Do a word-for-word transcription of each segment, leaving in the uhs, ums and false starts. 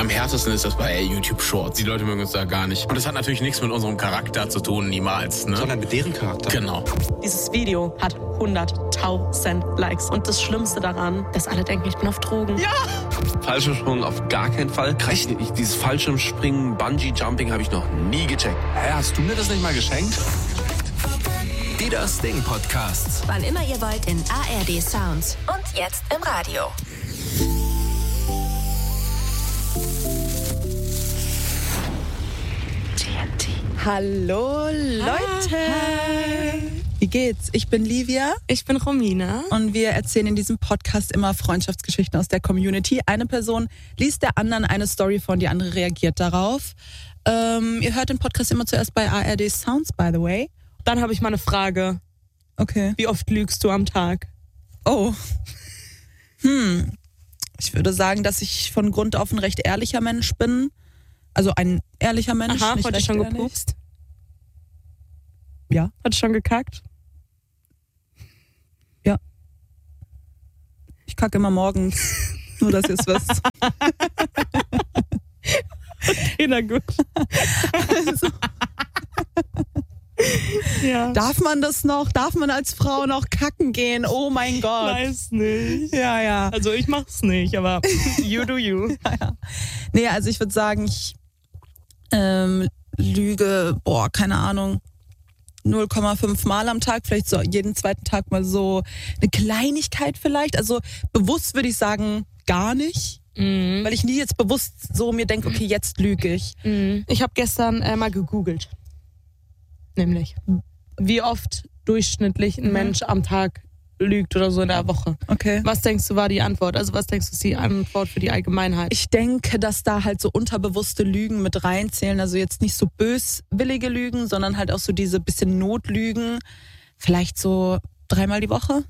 Am härtesten ist das bei YouTube Shorts. Die Leute mögen uns da gar nicht. Und das hat natürlich nichts mit unserem Charakter zu tun, niemals. Ne? Sondern mit deren Charakter. Genau. Dieses Video hat hunderttausend Likes. Und das Schlimmste daran, dass alle denken, ich bin auf Drogen. Ja! Fallschirmsprung auf gar keinen Fall. Ich, ich, dieses Fallschirmspringen, Bungee-Jumping habe ich noch nie gecheckt. Hä, hast du mir das nicht mal geschenkt? Die Das Ding Podcasts. Wann immer ihr wollt in A R D Sounds. Und jetzt im Radio. T N T. Hallo Leute. Hi. Wie geht's? Ich bin Livia. Ich bin Romina. Und wir erzählen in diesem Podcast immer Freundschaftsgeschichten aus der Community. Eine Person liest der anderen eine Story vor und die andere reagiert darauf. Ähm, ihr hört den Podcast immer zuerst bei A R D Sounds, by the way. Dann habe ich mal eine Frage. Okay. Wie oft lügst du am Tag? Oh. Hm. Ich würde sagen, dass ich von Grund auf ein recht ehrlicher Mensch bin. Also ein ehrlicher Mensch. Aha, nicht heute recht schon ehrlich. gepupst? Ja. Hat schon gekackt? Ja. Ich kacke immer morgens. Nur, dass ihr es wisst. Okay, na gut. Also. Ja. Darf man das noch? Darf man als Frau noch kacken gehen? Oh mein Gott. Weiß nicht. Ja, ja. Also ich mach's nicht, aber you do you. Ja, ja. Nee, also ich würde sagen, ich ähm, lüge, boah, keine Ahnung, null Komma fünf Mal am Tag, vielleicht so jeden zweiten Tag mal so eine Kleinigkeit vielleicht. Also bewusst würde ich sagen, gar nicht. Mhm. Weil ich nie jetzt bewusst so mir denke, okay, jetzt lüge ich. Mhm. Ich habe gestern äh, mal gegoogelt. Nämlich, wie oft durchschnittlich ein Mhm. Mensch am Tag lügt oder so in der Woche. Okay. Was denkst du war die Antwort? Also was denkst du ist die Antwort für die Allgemeinheit? Ich denke, dass da halt so unterbewusste Lügen mit reinzählen. Also jetzt nicht so böswillige Lügen, sondern halt auch so diese bisschen Notlügen. Vielleicht so dreimal die Woche.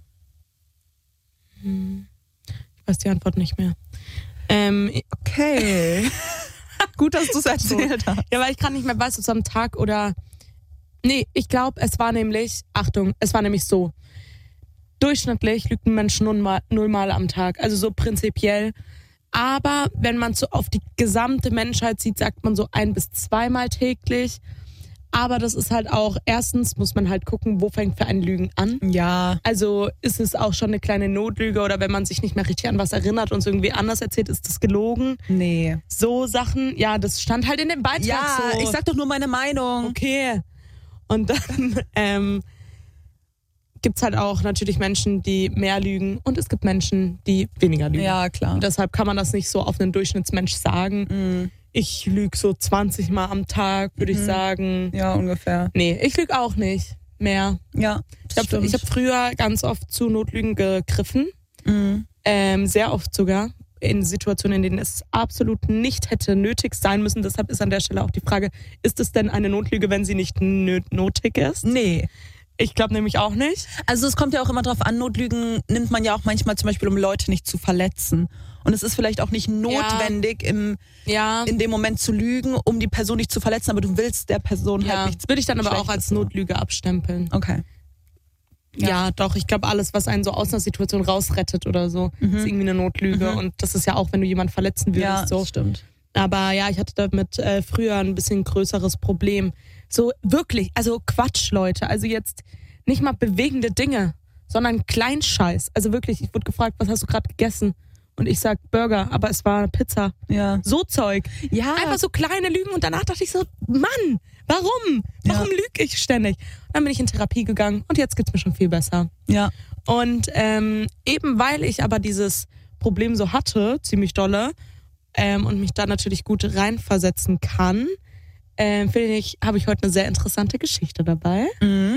Hm. Ich weiß die Antwort nicht mehr. Ähm, Okay. Gut, dass du es erzählt hast. ja, weil ich gerade nicht mehr weiß, ob es am Tag oder... Nee, ich glaube, es war nämlich... Achtung, es war nämlich so. Durchschnittlich lügt ein Mensch nullmal, nullmal am Tag. Also so prinzipiell. Aber wenn man so auf die gesamte Menschheit sieht, sagt man so ein- bis zweimal täglich. Aber das ist halt auch... Erstens muss man halt gucken, wo fängt für ein Lügen an. Ja. Also ist es auch schon eine kleine Notlüge oder wenn man sich nicht mehr richtig an was erinnert und es irgendwie anders erzählt, ist das gelogen. Nee. So Sachen, ja, das stand halt in dem Beitrag Ja, so. ich sag doch nur meine Meinung. Okay. Und dann ähm, gibt es halt auch natürlich Menschen, die mehr lügen und es gibt Menschen, die weniger lügen. Ja, klar. Und deshalb kann man das nicht so auf einen Durchschnittsmensch sagen. Mhm. Ich lüge so zwanzig Mal am Tag, würde Mhm. ich sagen. Ja, ungefähr. Nee, ich lüge auch nicht mehr. Ja, Ich habe hab früher ganz oft zu Notlügen gegriffen. Mhm. Ähm, sehr oft sogar. In Situationen, in denen es absolut nicht hätte nötig sein müssen. Deshalb ist an der Stelle auch die Frage, ist es denn eine Notlüge, wenn sie nicht nö- nötig ist? Nee. Ich glaube nämlich auch nicht. Also es kommt ja auch immer drauf an, Notlügen nimmt man ja auch manchmal zum Beispiel, um Leute nicht zu verletzen. Und es ist vielleicht auch nicht notwendig, im, Ja, in dem Moment zu lügen, um die Person nicht zu verletzen, aber du willst der Person ja. halt nichts. Das würde ich dann aber auch Schlechtes als so. Notlüge abstempeln. Okay. Ja, Ja. doch. Ich glaube, alles, was einen so aus einer Situation rausrettet oder so, Mhm. ist irgendwie eine Notlüge. Mhm. Und das ist ja auch, wenn du jemanden verletzen würdest. Ja, so. das stimmt. Aber ja, ich hatte damit äh, früher ein bisschen größeres Problem. So wirklich, also Quatsch, Leute. Also jetzt nicht mal bewegende Dinge, sondern Kleinscheiß. Also wirklich, ich wurde gefragt, was hast du gerade gegessen? Und ich sag Burger, aber es war Pizza. Ja. So Zeug. Ja. Einfach so kleine Lügen und danach dachte ich so, Mann, warum? Warum Ja. lüge ich ständig? Und dann bin ich in Therapie gegangen und jetzt geht's mir schon viel besser. Ja. Und ähm, eben weil ich aber dieses Problem so hatte, ziemlich dolle, ähm, und mich da natürlich gut reinversetzen kann, ähm, finde ich, habe ich heute eine sehr interessante Geschichte dabei. Mhm.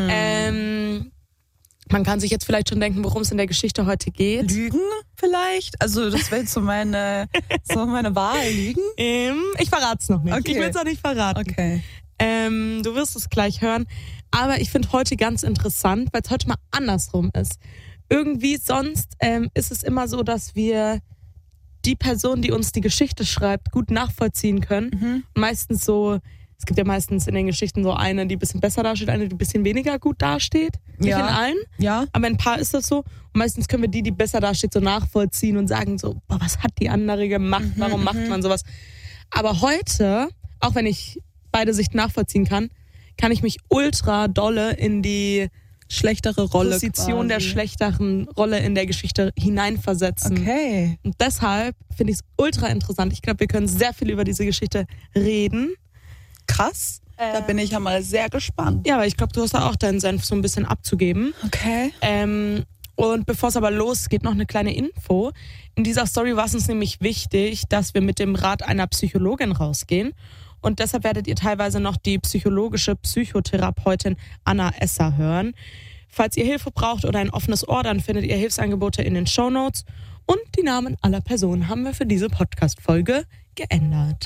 Ähm, man kann sich jetzt vielleicht schon denken, worum es in der Geschichte heute geht. Lügen vielleicht? Also das wäre jetzt so meine, so meine Wahl. Lügen? Ähm, ich verrate es noch nicht. Okay. Ich will es noch nicht verraten. Okay. Ähm, du wirst es gleich hören. Aber ich finde heute ganz interessant, weil es heute mal andersrum ist. Irgendwie sonst ähm, ist es immer so, dass wir die Person, die uns die Geschichte schreibt, gut nachvollziehen können. Mhm. Meistens so es gibt ja meistens in den Geschichten so eine, die ein bisschen besser dasteht, eine, die ein bisschen weniger gut dasteht. Nicht Ja. in allen, Ja. aber in ein paar ist das so. Und meistens können wir die, die besser dasteht, so nachvollziehen und sagen so, boah, was hat die andere gemacht, warum macht man sowas? Aber heute, auch wenn ich beide Sichten nachvollziehen kann, kann ich mich ultra dolle in die Schlechtere Rolle Position quasi. der schlechteren Rolle in der Geschichte hineinversetzen. Okay. Und deshalb finde ich es ultra interessant. Ich glaube, wir können sehr viel über diese Geschichte reden. Krass. Da bin ich ja mal sehr gespannt. Ja, aber ich glaube, du hast da auch deinen Senf so ein bisschen abzugeben. Okay. Ähm, und bevor es aber losgeht, noch eine kleine Info. In dieser Story war es uns nämlich wichtig, dass wir mit dem Rat einer Psychologin rausgehen. Und deshalb werdet ihr teilweise noch die psychologische Psychotherapeutin Anna Esser hören. Falls ihr Hilfe braucht oder ein offenes Ohr, dann findet ihr Hilfsangebote in den Shownotes. Und die Namen aller Personen haben wir für diese Podcast-Folge geändert.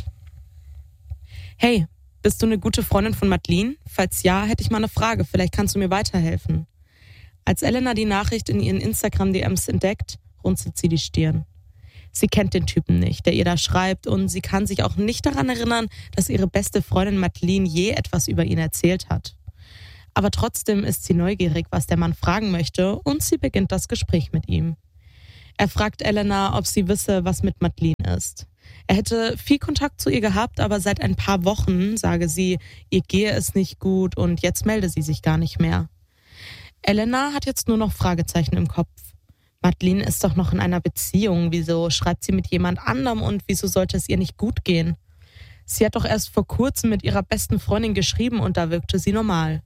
Hey, bist du eine gute Freundin von Madeleine? Falls ja, hätte ich mal eine Frage. Vielleicht kannst du mir weiterhelfen. Als Elena die Nachricht in ihren Instagram-D Ms entdeckt, runzelt sie die Stirn. Sie kennt den Typen nicht, der ihr da schreibt, und sie kann sich auch nicht daran erinnern, dass ihre beste Freundin Madeleine je etwas über ihn erzählt hat. Aber trotzdem ist sie neugierig, was der Mann fragen möchte, und sie beginnt das Gespräch mit ihm. Er fragt Elena, ob sie wisse, was mit Madeleine ist. Er hätte viel Kontakt zu ihr gehabt, aber seit ein paar Wochen, sage sie, ihr gehe es nicht gut und jetzt melde sie sich gar nicht mehr. Elena hat jetzt nur noch Fragezeichen im Kopf. Madeleine ist doch noch in einer Beziehung. Wieso schreibt sie mit jemand anderem und wieso sollte es ihr nicht gut gehen? Sie hat doch erst vor kurzem mit ihrer besten Freundin geschrieben und da wirkte sie normal.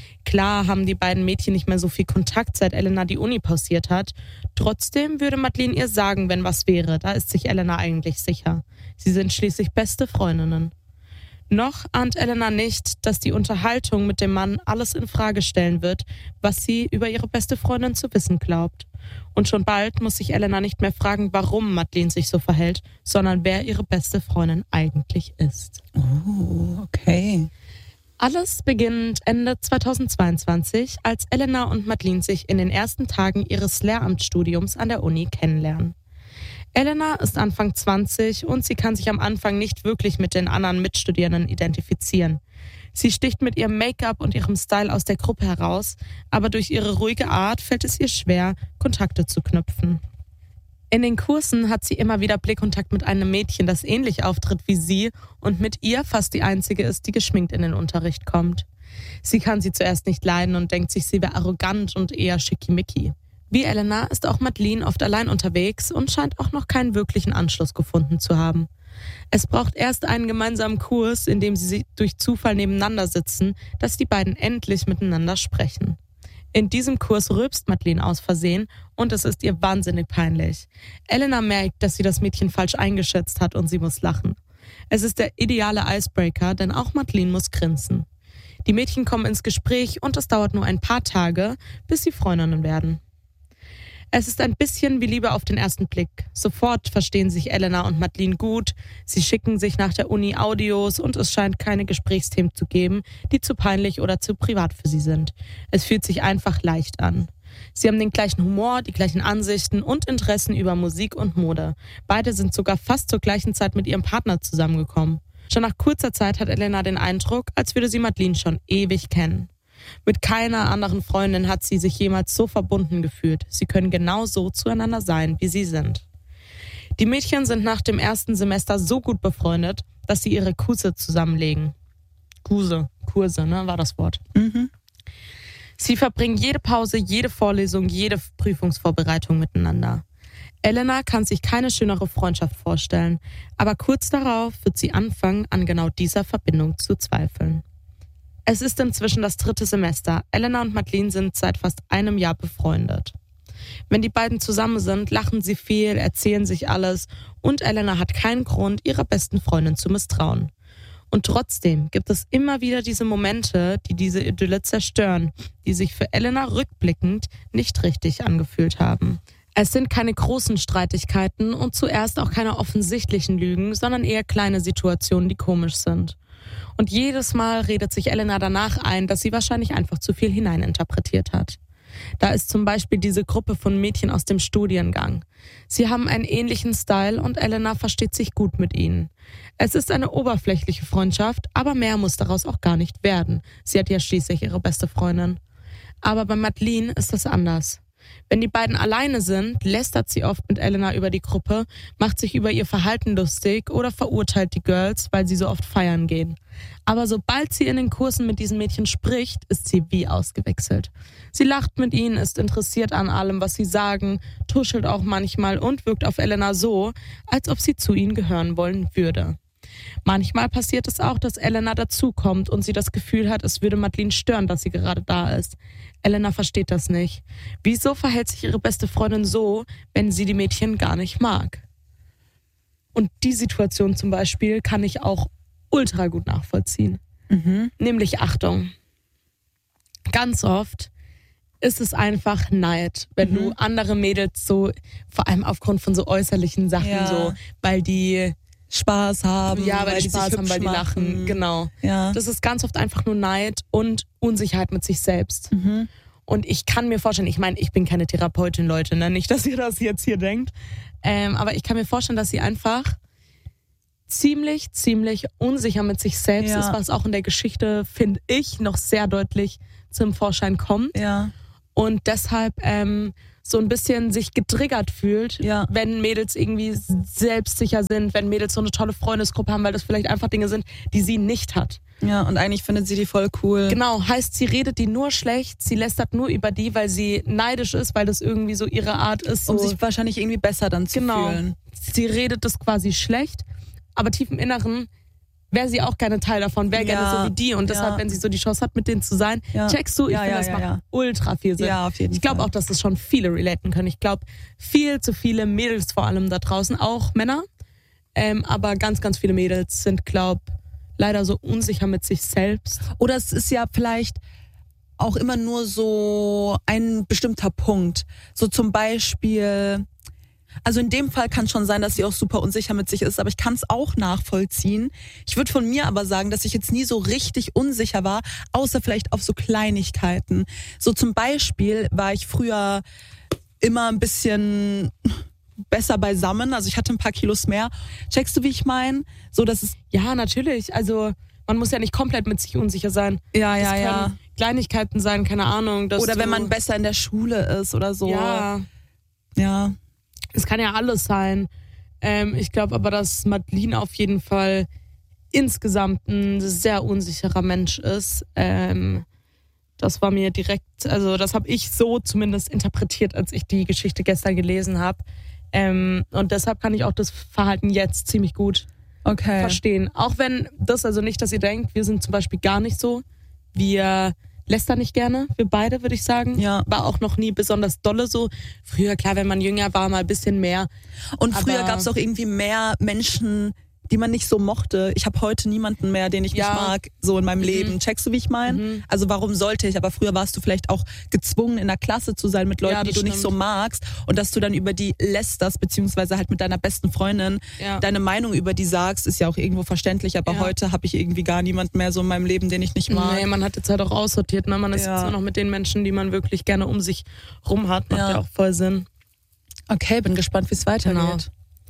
Klar haben die beiden Mädchen nicht mehr so viel Kontakt, seit Elena die Uni pausiert hat. Trotzdem würde Madeleine ihr sagen, wenn was wäre. Da ist sich Elena eigentlich sicher. Sie sind schließlich beste Freundinnen. Noch ahnt Elena nicht, dass die Unterhaltung mit dem Mann alles in Frage stellen wird, was sie über ihre beste Freundin zu wissen glaubt. Und schon bald muss sich Elena nicht mehr fragen, warum Madeleine sich so verhält, sondern wer ihre beste Freundin eigentlich ist. Oh, okay. Alles beginnt Ende zweitausendzweiundzwanzig, als Elena und Madeleine sich in den ersten Tagen ihres Lehramtsstudiums an der Uni kennenlernen. Elena ist Anfang zwanzig und sie kann sich am Anfang nicht wirklich mit den anderen Mitstudierenden identifizieren. Sie sticht mit ihrem Make-up und ihrem Style aus der Gruppe heraus, aber durch ihre ruhige Art fällt es ihr schwer, Kontakte zu knüpfen. In den Kursen hat sie immer wieder Blickkontakt mit einem Mädchen, das ähnlich auftritt wie sie und mit ihr fast die einzige ist, die geschminkt in den Unterricht kommt. Sie kann sie zuerst nicht leiden und denkt sich, sie wäre arrogant und eher schickimicki. Wie Elena ist auch Madeleine oft allein unterwegs und scheint auch noch keinen wirklichen Anschluss gefunden zu haben. Es braucht erst einen gemeinsamen Kurs, in dem sie durch Zufall nebeneinander sitzen, dass die beiden endlich miteinander sprechen. In diesem Kurs rülpst Madeleine aus Versehen und es ist ihr wahnsinnig peinlich. Elena merkt, dass sie das Mädchen falsch eingeschätzt hat und sie muss lachen. Es ist der ideale Icebreaker, denn auch Madeleine muss grinsen. Die Mädchen kommen ins Gespräch und es dauert nur ein paar Tage, bis sie Freundinnen werden. Es ist ein bisschen wie Liebe auf den ersten Blick. Sofort verstehen sich Elena und Madeleine gut, sie schicken sich nach der Uni Audios und es scheint keine Gesprächsthemen zu geben, die zu peinlich oder zu privat für sie sind. Es fühlt sich einfach leicht an. Sie haben den gleichen Humor, die gleichen Ansichten und Interessen über Musik und Mode. Beide sind sogar fast zur gleichen Zeit mit ihrem Partner zusammengekommen. Schon nach kurzer Zeit hat Elena den Eindruck, als würde sie Madeleine schon ewig kennen. Mit keiner anderen Freundin hat sie sich jemals so verbunden gefühlt. Sie können genau so zueinander sein, wie sie sind. Die Mädchen sind nach dem ersten Semester so gut befreundet, dass sie ihre Kurse zusammenlegen. Kurse, Kurse, ne, war das Wort. Mhm. Sie verbringen jede Pause, jede Vorlesung, jede Prüfungsvorbereitung miteinander. Elena kann sich keine schönere Freundschaft vorstellen, aber kurz darauf wird sie anfangen, an genau dieser Verbindung zu zweifeln. Es ist inzwischen das dritte Semester. Elena und Madeleine sind seit fast einem Jahr befreundet. Wenn die beiden zusammen sind, lachen sie viel, erzählen sich alles und Elena hat keinen Grund, ihrer besten Freundin zu misstrauen. Und trotzdem gibt es immer wieder diese Momente, die diese Idylle zerstören, die sich für Elena rückblickend nicht richtig angefühlt haben. Es sind keine großen Streitigkeiten und zuerst auch keine offensichtlichen Lügen, sondern eher kleine Situationen, die komisch sind. Und jedes Mal redet sich Elena danach ein, dass sie wahrscheinlich einfach zu viel hineininterpretiert hat. Da ist zum Beispiel diese Gruppe von Mädchen aus dem Studiengang. Sie haben einen ähnlichen Style und Elena versteht sich gut mit ihnen. Es ist eine oberflächliche Freundschaft, aber mehr muss daraus auch gar nicht werden. Sie hat ja schließlich ihre beste Freundin. Aber bei Madeleine ist das anders. Wenn die beiden alleine sind, lästert sie oft mit Elena über die Gruppe, macht sich über ihr Verhalten lustig oder verurteilt die Girls, weil sie so oft feiern gehen. Aber sobald sie in den Kursen mit diesen Mädchen spricht, ist sie wie ausgewechselt. Sie lacht mit ihnen, ist interessiert an allem, was sie sagen, tuschelt auch manchmal und wirkt auf Elena so, als ob sie zu ihnen gehören wollen würde. Manchmal passiert es auch, dass Elena dazukommt und sie das Gefühl hat, es würde Madeleine stören, dass sie gerade da ist. Elena versteht das nicht. Wieso verhält sich ihre beste Freundin so, wenn sie die Mädchen gar nicht mag? Und die Situation zum Beispiel kann ich auch ultra gut nachvollziehen. Mhm. Nämlich Achtung. Ganz oft ist es einfach Neid, wenn mhm. du andere Mädels so, vor allem aufgrund von so äußerlichen Sachen, ja. so, weil die Spaß haben, ja, weil, weil die Spaß sich haben, weil die lachen, machen. genau. Ja. Das ist ganz oft einfach nur Neid und Unsicherheit mit sich selbst. Mhm. Und ich kann mir vorstellen, ich meine, ich bin keine Therapeutin, Leute, ne? Nicht, dass ihr das jetzt hier denkt, ähm, aber ich kann mir vorstellen, dass sie einfach ziemlich, ziemlich unsicher mit sich selbst ja. ist, was auch in der Geschichte, finde ich, noch sehr deutlich zum Vorschein kommt. Ja. Und deshalb ähm, so ein bisschen sich getriggert fühlt, ja. wenn Mädels irgendwie selbstsicher sind, wenn Mädels so eine tolle Freundesgruppe haben, weil das vielleicht einfach Dinge sind, die sie nicht hat. Ja, und eigentlich findet sie die voll cool. Genau, heißt, sie redet die nur schlecht, sie lästert nur über die, weil sie neidisch ist, weil das irgendwie so ihre Art ist. So, um sich wahrscheinlich irgendwie besser dann zu genau, fühlen. Sie redet das quasi schlecht, aber tief im Inneren wäre sie auch gerne Teil davon, wäre ja. gerne so wie die. Und deshalb, ja. wenn sie so die Chance hat, mit denen zu sein, ja. checkst du, ich ja, finde, ja, das ja, macht ja. ultra viel Sinn. Ja, auf jeden ich glaube auch, dass das schon viele relaten können. Ich glaube, viel zu viele Mädels vor allem da draußen, auch Männer, ähm, aber ganz, ganz viele Mädels sind, glaube leider so unsicher mit sich selbst. Oder es ist ja vielleicht auch immer nur so ein bestimmter Punkt. So zum Beispiel, also in dem Fall kann es schon sein, dass sie auch super unsicher mit sich ist, aber ich kann es auch nachvollziehen. Ich würde von mir aber sagen, dass ich jetzt nie so richtig unsicher war, außer vielleicht auf so Kleinigkeiten. So zum Beispiel war ich früher immer ein bisschen besser beisammen, also ich hatte ein paar Kilos mehr. Checkst du, wie ich meine? So, dass es ja, natürlich. Also man muss ja nicht komplett mit sich unsicher sein. Ja, ja, das ja. Kleinigkeiten sein, keine Ahnung. Dass oder du, wenn man besser in der Schule ist oder so. Ja. Ja. Es kann ja alles sein. Ähm, ich glaube aber, dass Madeleine auf jeden Fall insgesamt ein sehr unsicherer Mensch ist. Ähm, das war mir direkt, also das habe ich so zumindest interpretiert, als ich die Geschichte gestern gelesen habe. Ähm, und deshalb kann ich auch das Verhalten jetzt ziemlich gut okay. verstehen. Auch wenn das also nicht, dass ihr denkt, wir sind zum Beispiel gar nicht so. Wir lästern nicht gerne, wir beide, würde ich sagen. Ja. War auch noch nie besonders dolle so. Früher, klar, wenn man jünger war, mal ein bisschen mehr. Und früher Aber gab es auch irgendwie mehr Menschen, die man nicht so mochte. Ich habe heute niemanden mehr, den ich Ja. nicht mag, so in meinem Mhm. Leben. Checkst du, wie ich meine? Mhm. Also warum sollte ich? Aber früher warst du vielleicht auch gezwungen, in der Klasse zu sein mit Leuten, Ja, die das du nicht so stimmt. magst. Und dass du dann über die lästerst, beziehungsweise halt mit deiner besten Freundin Ja. deine Meinung über die sagst, ist ja auch irgendwo verständlich. Aber Ja. heute habe ich irgendwie gar niemanden mehr so in meinem Leben, den ich nicht mag. Nee, man hat jetzt halt auch aussortiert. Ne? Man ist Ja. jetzt nur noch mit den Menschen, die man wirklich gerne um sich rum hat. Macht Ja. ja, auch voll Sinn. Okay, bin gespannt, wie es weitergeht. Genau.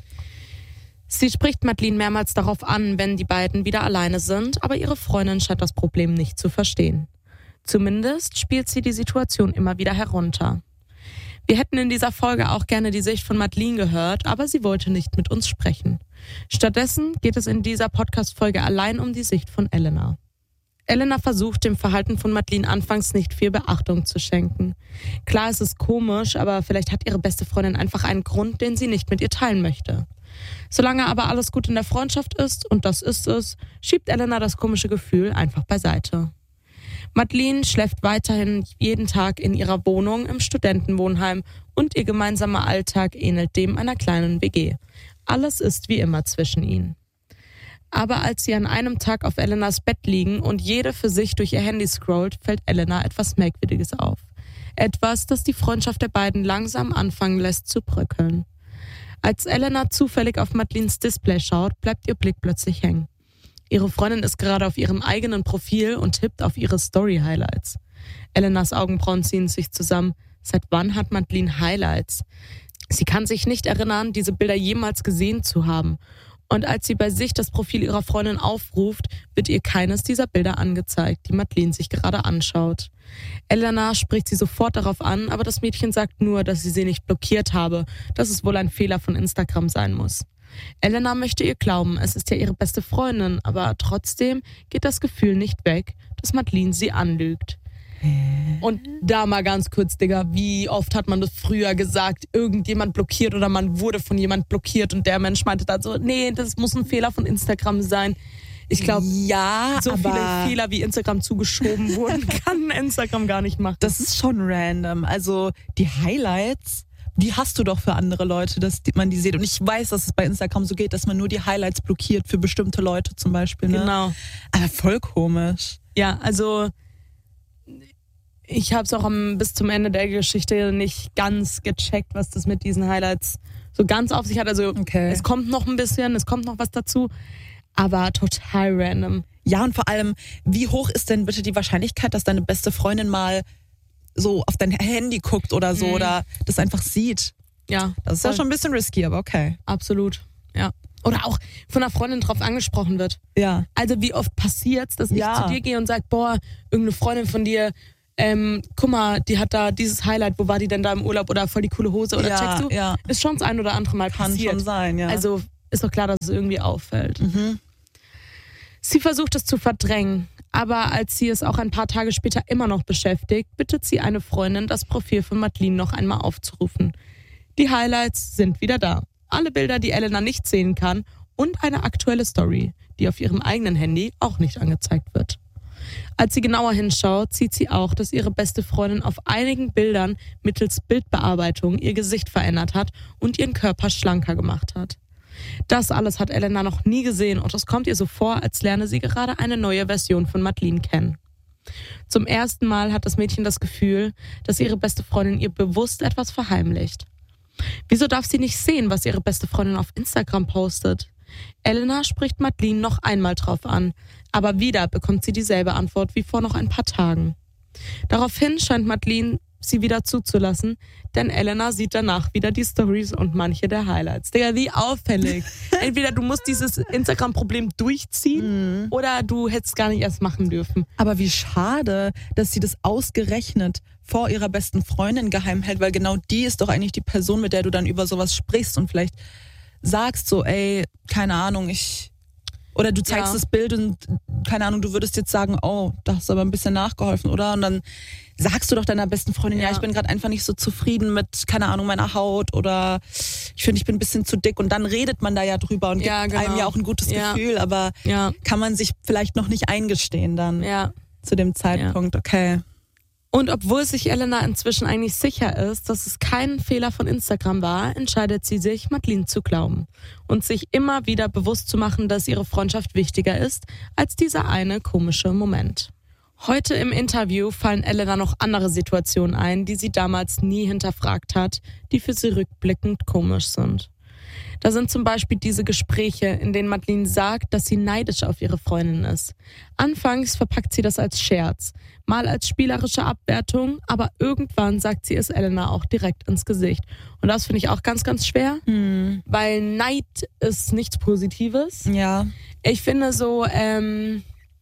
Sie spricht Madeleine mehrmals darauf an, wenn die beiden wieder alleine sind, aber ihre Freundin scheint das Problem nicht zu verstehen. Zumindest spielt sie die Situation immer wieder herunter. Wir hätten in dieser Folge auch gerne die Sicht von Madeleine gehört, aber sie wollte nicht mit uns sprechen. Stattdessen geht es in dieser Podcast-Folge allein um die Sicht von Elena. Elena versucht, dem Verhalten von Madeleine anfangs nicht viel Beachtung zu schenken. Klar, es ist komisch, aber vielleicht hat ihre beste Freundin einfach einen Grund, den sie nicht mit ihr teilen möchte. Solange aber alles gut in der Freundschaft ist, und das ist es, schiebt Elena das komische Gefühl einfach beiseite. Madeleine schläft weiterhin jeden Tag in ihrer Wohnung im Studentenwohnheim und ihr gemeinsamer Alltag ähnelt dem einer kleinen W G. Alles ist wie immer zwischen ihnen. Aber als sie an einem Tag auf Elenas Bett liegen und jede für sich durch ihr Handy scrollt, fällt Elena etwas Merkwürdiges auf. Etwas, das die Freundschaft der beiden langsam anfangen lässt zu bröckeln. Als Elena zufällig auf Madeleines Display schaut, bleibt ihr Blick plötzlich hängen. Ihre Freundin ist gerade auf ihrem eigenen Profil und tippt auf ihre Story-Highlights. Elenas Augenbrauen ziehen sich zusammen. Seit wann hat Madeleine Highlights? Sie kann sich nicht erinnern, diese Bilder jemals gesehen zu haben. Und als sie bei sich das Profil ihrer Freundin aufruft, wird ihr keines dieser Bilder angezeigt, die Madeleine sich gerade anschaut. Elena spricht sie sofort darauf an, aber das Mädchen sagt nur, dass sie sie nicht blockiert habe, dass es wohl ein Fehler von Instagram sein muss. Elena möchte ihr glauben, es ist ja ihre beste Freundin, aber trotzdem geht das Gefühl nicht weg, dass Madeleine sie anlügt. Und da mal ganz kurz, Digga, wie oft hat man das früher gesagt, irgendjemand blockiert oder man wurde von jemand blockiert und der Mensch meinte dann so, nee, das muss ein Fehler von Instagram sein. Ich glaube, ja, so aber viele Fehler wie Instagram zugeschoben wurden, kann Instagram gar nicht machen. Das ist schon random. Also die Highlights, die hast du doch für andere Leute, dass man die sieht. Und ich weiß, dass es bei Instagram so geht, dass man nur die Highlights blockiert für bestimmte Leute zum Beispiel. Ne? Genau. Aber voll komisch. Ja, also ich habe es auch am, bis zum Ende der Geschichte nicht ganz gecheckt, was das mit diesen Highlights so ganz auf sich hat. Also Okay. es kommt noch ein bisschen, es kommt noch was dazu, aber total random. Ja, und vor allem, wie hoch ist denn bitte die Wahrscheinlichkeit, dass deine beste Freundin mal so auf dein Handy guckt oder so Mhm. oder das einfach sieht? Ja, Das ist ja schon ein bisschen risky, aber okay. absolut. Ja. Oder auch von einer Freundin drauf angesprochen wird. Ja. Also wie oft passiert's, dass Ja. ich zu dir gehe und sag, boah, irgendeine Freundin von dir, ähm, guck mal, die hat da dieses Highlight, wo war die denn da im Urlaub oder voll die coole Hose oder Ja, checkst du? ja. Ist schon das ein oder andere Mal Kann passiert. schon sein, ja. Also ist doch klar, dass es irgendwie auffällt. Mhm. Sie versucht es zu verdrängen, aber als sie es auch ein paar Tage später immer noch beschäftigt, bittet sie eine Freundin, das Profil von Madeleine noch einmal aufzurufen. Die Highlights sind wieder da. Alle Bilder, die Elena nicht sehen kann und eine aktuelle Story, die auf ihrem eigenen Handy auch nicht angezeigt wird. Als sie genauer hinschaut, sieht sie auch, dass ihre beste Freundin auf einigen Bildern mittels Bildbearbeitung ihr Gesicht verändert hat und ihren Körper schlanker gemacht hat. Das alles hat Elena noch nie gesehen und es kommt ihr so vor, als lerne sie gerade eine neue Version von Madeleine kennen. Zum ersten Mal hat das Mädchen das Gefühl, dass ihre beste Freundin ihr bewusst etwas verheimlicht. Wieso darf sie nicht sehen, was ihre beste Freundin auf Instagram postet? Elena spricht Madeleine noch einmal drauf an, aber wieder bekommt sie dieselbe Antwort wie vor noch ein paar Tagen. Daraufhin scheint Madeleine sie wieder zuzulassen, denn Elena sieht danach wieder die Stories und manche der Highlights. Digga, wie auffällig. Entweder du musst dieses Instagram-Problem durchziehen Mhm. oder du hättest gar nicht erst machen dürfen. Aber wie schade, dass sie das ausgerechnet vor ihrer besten Freundin geheim hält, weil genau die ist doch eigentlich die Person, mit der du dann über sowas sprichst und vielleicht sagst so, ey, keine Ahnung, ich... Oder du zeigst Ja. das Bild und, keine Ahnung, du würdest jetzt sagen, oh, da hast du aber ein bisschen nachgeholfen, oder? Und dann sagst du doch deiner besten Freundin, ja, Ja. ich bin gerade einfach nicht so zufrieden mit, keine Ahnung, meiner Haut oder ich finde, ich bin ein bisschen zu dick. Und dann redet man da ja drüber und Ja, gibt genau. einem ja auch ein gutes Ja. Gefühl, aber Ja, kann man sich vielleicht noch nicht eingestehen dann ja. zu dem Zeitpunkt, okay. Und obwohl sich Elena inzwischen eigentlich sicher ist, dass es kein Fehler von Instagram war, entscheidet sie sich, Madeleine zu glauben und sich immer wieder bewusst zu machen, dass ihre Freundschaft wichtiger ist als dieser eine komische Moment. Heute im Interview fallen Elena noch andere Situationen ein, die sie damals nie hinterfragt hat, die für sie rückblickend komisch sind. Da sind zum Beispiel diese Gespräche, in denen Madeleine sagt, dass sie neidisch auf ihre Freundin ist. Anfangs verpackt sie das als Scherz, mal als spielerische Abwertung, aber irgendwann sagt sie es Elena auch direkt ins Gesicht. Und das finde ich auch ganz, ganz schwer, Hm. weil Neid ist nichts Positives. Ja. Ich finde so, ähm,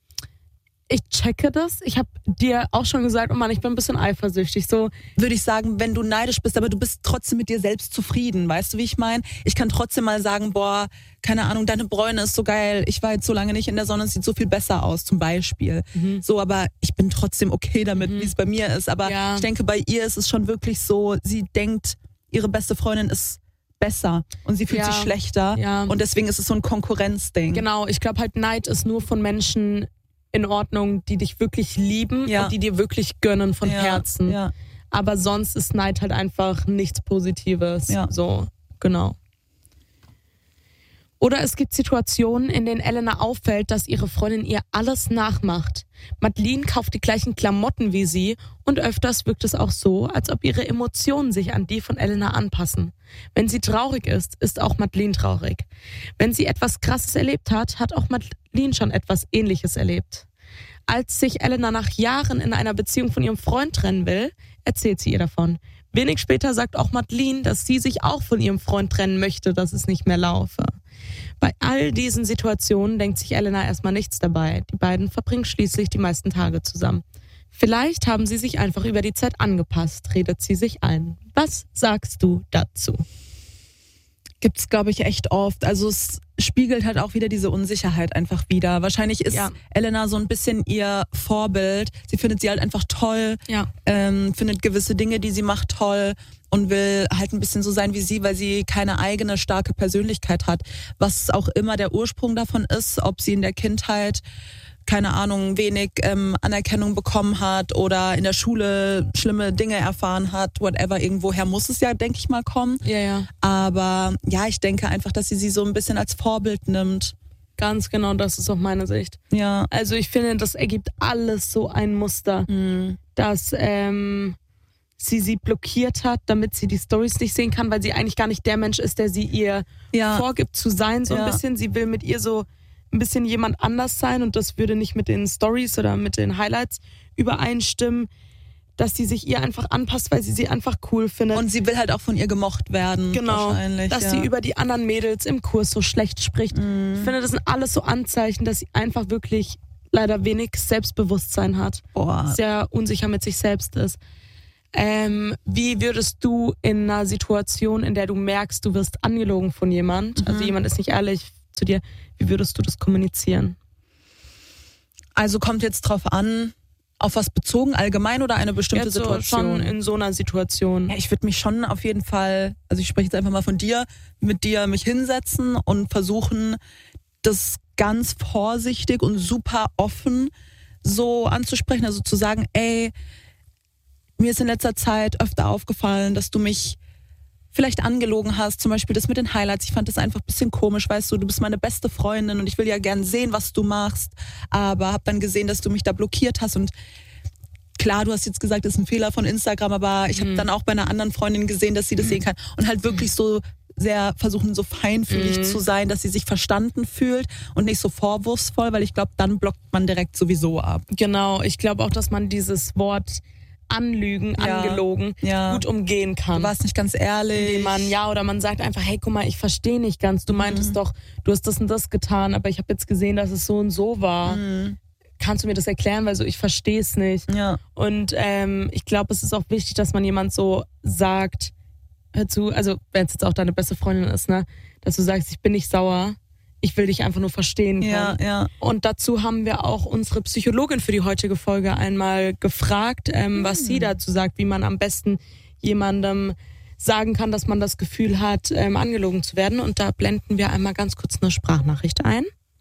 ich checke das. Ich habe dir auch schon gesagt, oh Mann, ich bin ein bisschen eifersüchtig. So, Würde ich sagen, wenn du neidisch bist, aber du bist trotzdem mit dir selbst zufrieden, weißt du, wie ich meine? Ich kann trotzdem mal sagen, boah, keine Ahnung, deine Bräune ist so geil, ich war jetzt so lange nicht in der Sonne, es sieht so viel besser aus, zum Beispiel. Mhm. So, aber ich bin trotzdem okay damit, Mhm. wie es bei mir ist. Aber Ja. ich denke, bei ihr ist es schon wirklich so, sie denkt, ihre beste Freundin ist besser und sie fühlt Ja. sich schlechter. Ja. Und deswegen ist es so ein Konkurrenzding. genau, ich glaube halt, Neid ist nur von Menschen in Ordnung, die dich wirklich lieben Ja. und die dir wirklich gönnen von Ja, Herzen. Ja. Aber sonst ist Neid halt einfach nichts Positives. Ja. So, genau. Oder es gibt Situationen, in denen Elena auffällt, dass ihre Freundin ihr alles nachmacht. Madeleine kauft die gleichen Klamotten wie sie und öfters wirkt es auch so, als ob ihre Emotionen sich an die von Elena anpassen. Wenn sie traurig ist, ist auch Madeleine traurig. Wenn sie etwas Krasses erlebt hat, hat auch Madeleine schon etwas Ähnliches erlebt. Als sich Elena nach Jahren in einer Beziehung von ihrem Freund trennen will, erzählt sie ihr davon. Wenig später sagt auch Madeleine, dass sie sich auch von ihrem Freund trennen möchte, dass es nicht mehr laufe. Bei all diesen Situationen denkt sich Elena erstmal nichts dabei. Die beiden verbringen schließlich die meisten Tage zusammen. Vielleicht haben sie sich einfach über die Zeit angepasst, redet sie sich ein. Was sagst du dazu? Gibt's, glaube ich, echt oft. Also es spiegelt halt auch wieder diese Unsicherheit einfach wieder. Wahrscheinlich ist ja. Elena so ein bisschen ihr Vorbild. Sie findet sie halt einfach toll, ja. ähm, findet gewisse Dinge, die sie macht, toll und will halt ein bisschen so sein wie sie, weil sie keine eigene starke Persönlichkeit hat. Was auch immer der Ursprung davon ist, ob sie in der Kindheit keine Ahnung, wenig ähm, Anerkennung bekommen hat oder in der Schule schlimme Dinge erfahren hat, whatever, irgendwoher muss es ja, denke ich mal, kommen. Ja, ja. Aber ja, ich denke einfach, dass sie sie so ein bisschen als Vorbild nimmt. Ganz genau, das ist auch meine Sicht. Ja. Also ich finde, das ergibt alles so ein Muster, Mhm. dass ähm, sie sie blockiert hat, damit sie die Storys nicht sehen kann, weil sie eigentlich gar nicht der Mensch ist, der sie ihr Ja. vorgibt zu sein, so ein Ja. bisschen. Sie will mit ihr so ein bisschen jemand anders sein und das würde nicht mit den Stories oder mit den Highlights übereinstimmen, dass sie sich ihr einfach anpasst, weil sie sie einfach cool findet. Und sie will halt auch von ihr gemocht werden. Genau, wahrscheinlich, dass ja. sie über die anderen Mädels im Kurs so schlecht spricht. Mhm. Ich finde, das sind alles so Anzeichen, dass sie einfach wirklich leider wenig Selbstbewusstsein hat. Boah. Sehr unsicher mit sich selbst ist. Ähm, wie würdest du in einer Situation, in der du merkst, du wirst angelogen von jemand, Mhm. also jemand ist nicht ehrlich zu dir, wie würdest du das kommunizieren? Also kommt jetzt drauf an, auf was bezogen, allgemein oder eine bestimmte Jetzt so Situation? schon in so einer Situation. Ja, ich würde mich schon auf jeden Fall, also ich spreche jetzt einfach mal von dir, mit dir mich hinsetzen und versuchen, das ganz vorsichtig und super offen so anzusprechen. Also zu sagen, ey, mir ist in letzter Zeit öfter aufgefallen, dass du mich vielleicht angelogen hast, zum Beispiel das mit den Highlights. Ich fand das einfach ein bisschen komisch, weißt du, du bist meine beste Freundin und ich will ja gern sehen, was du machst, aber hab dann gesehen, dass du mich da blockiert hast und klar, du hast jetzt gesagt, das ist ein Fehler von Instagram, aber ich habe Mhm. dann auch bei einer anderen Freundin gesehen, dass sie das sehen kann und halt wirklich so sehr versuchen, so feinfühlig Mhm. zu sein, dass sie sich verstanden fühlt und nicht so vorwurfsvoll, weil ich glaube, dann blockt man direkt sowieso ab. Genau, ich glaube auch, dass man dieses Wort Anlügen, Ja. angelogen Ja. gut umgehen kann. Du warst nicht ganz ehrlich. Indem man, ja, oder man sagt einfach, hey, guck mal, ich verstehe nicht ganz. Du meintest Mhm. doch, du hast das und das getan, aber ich habe jetzt gesehen, dass es so und so war. Mhm. Kannst du mir das erklären, weil so ich verstehe es nicht. Ja. Und ähm, ich glaube, es ist auch wichtig, dass man jemand so sagt, hör zu, also wenn es jetzt auch deine beste Freundin ist, ne, dass du sagst, ich bin nicht sauer, ich will dich einfach nur verstehen können. Ja, ja. Und dazu haben wir auch unsere Psychologin für die heutige Folge einmal gefragt, ähm, was sie dazu sagt, wie man am besten jemandem sagen kann, dass man das Gefühl hat, ähm, angelogen zu werden. Und da blenden wir einmal ganz kurz eine Sprachnachricht ein.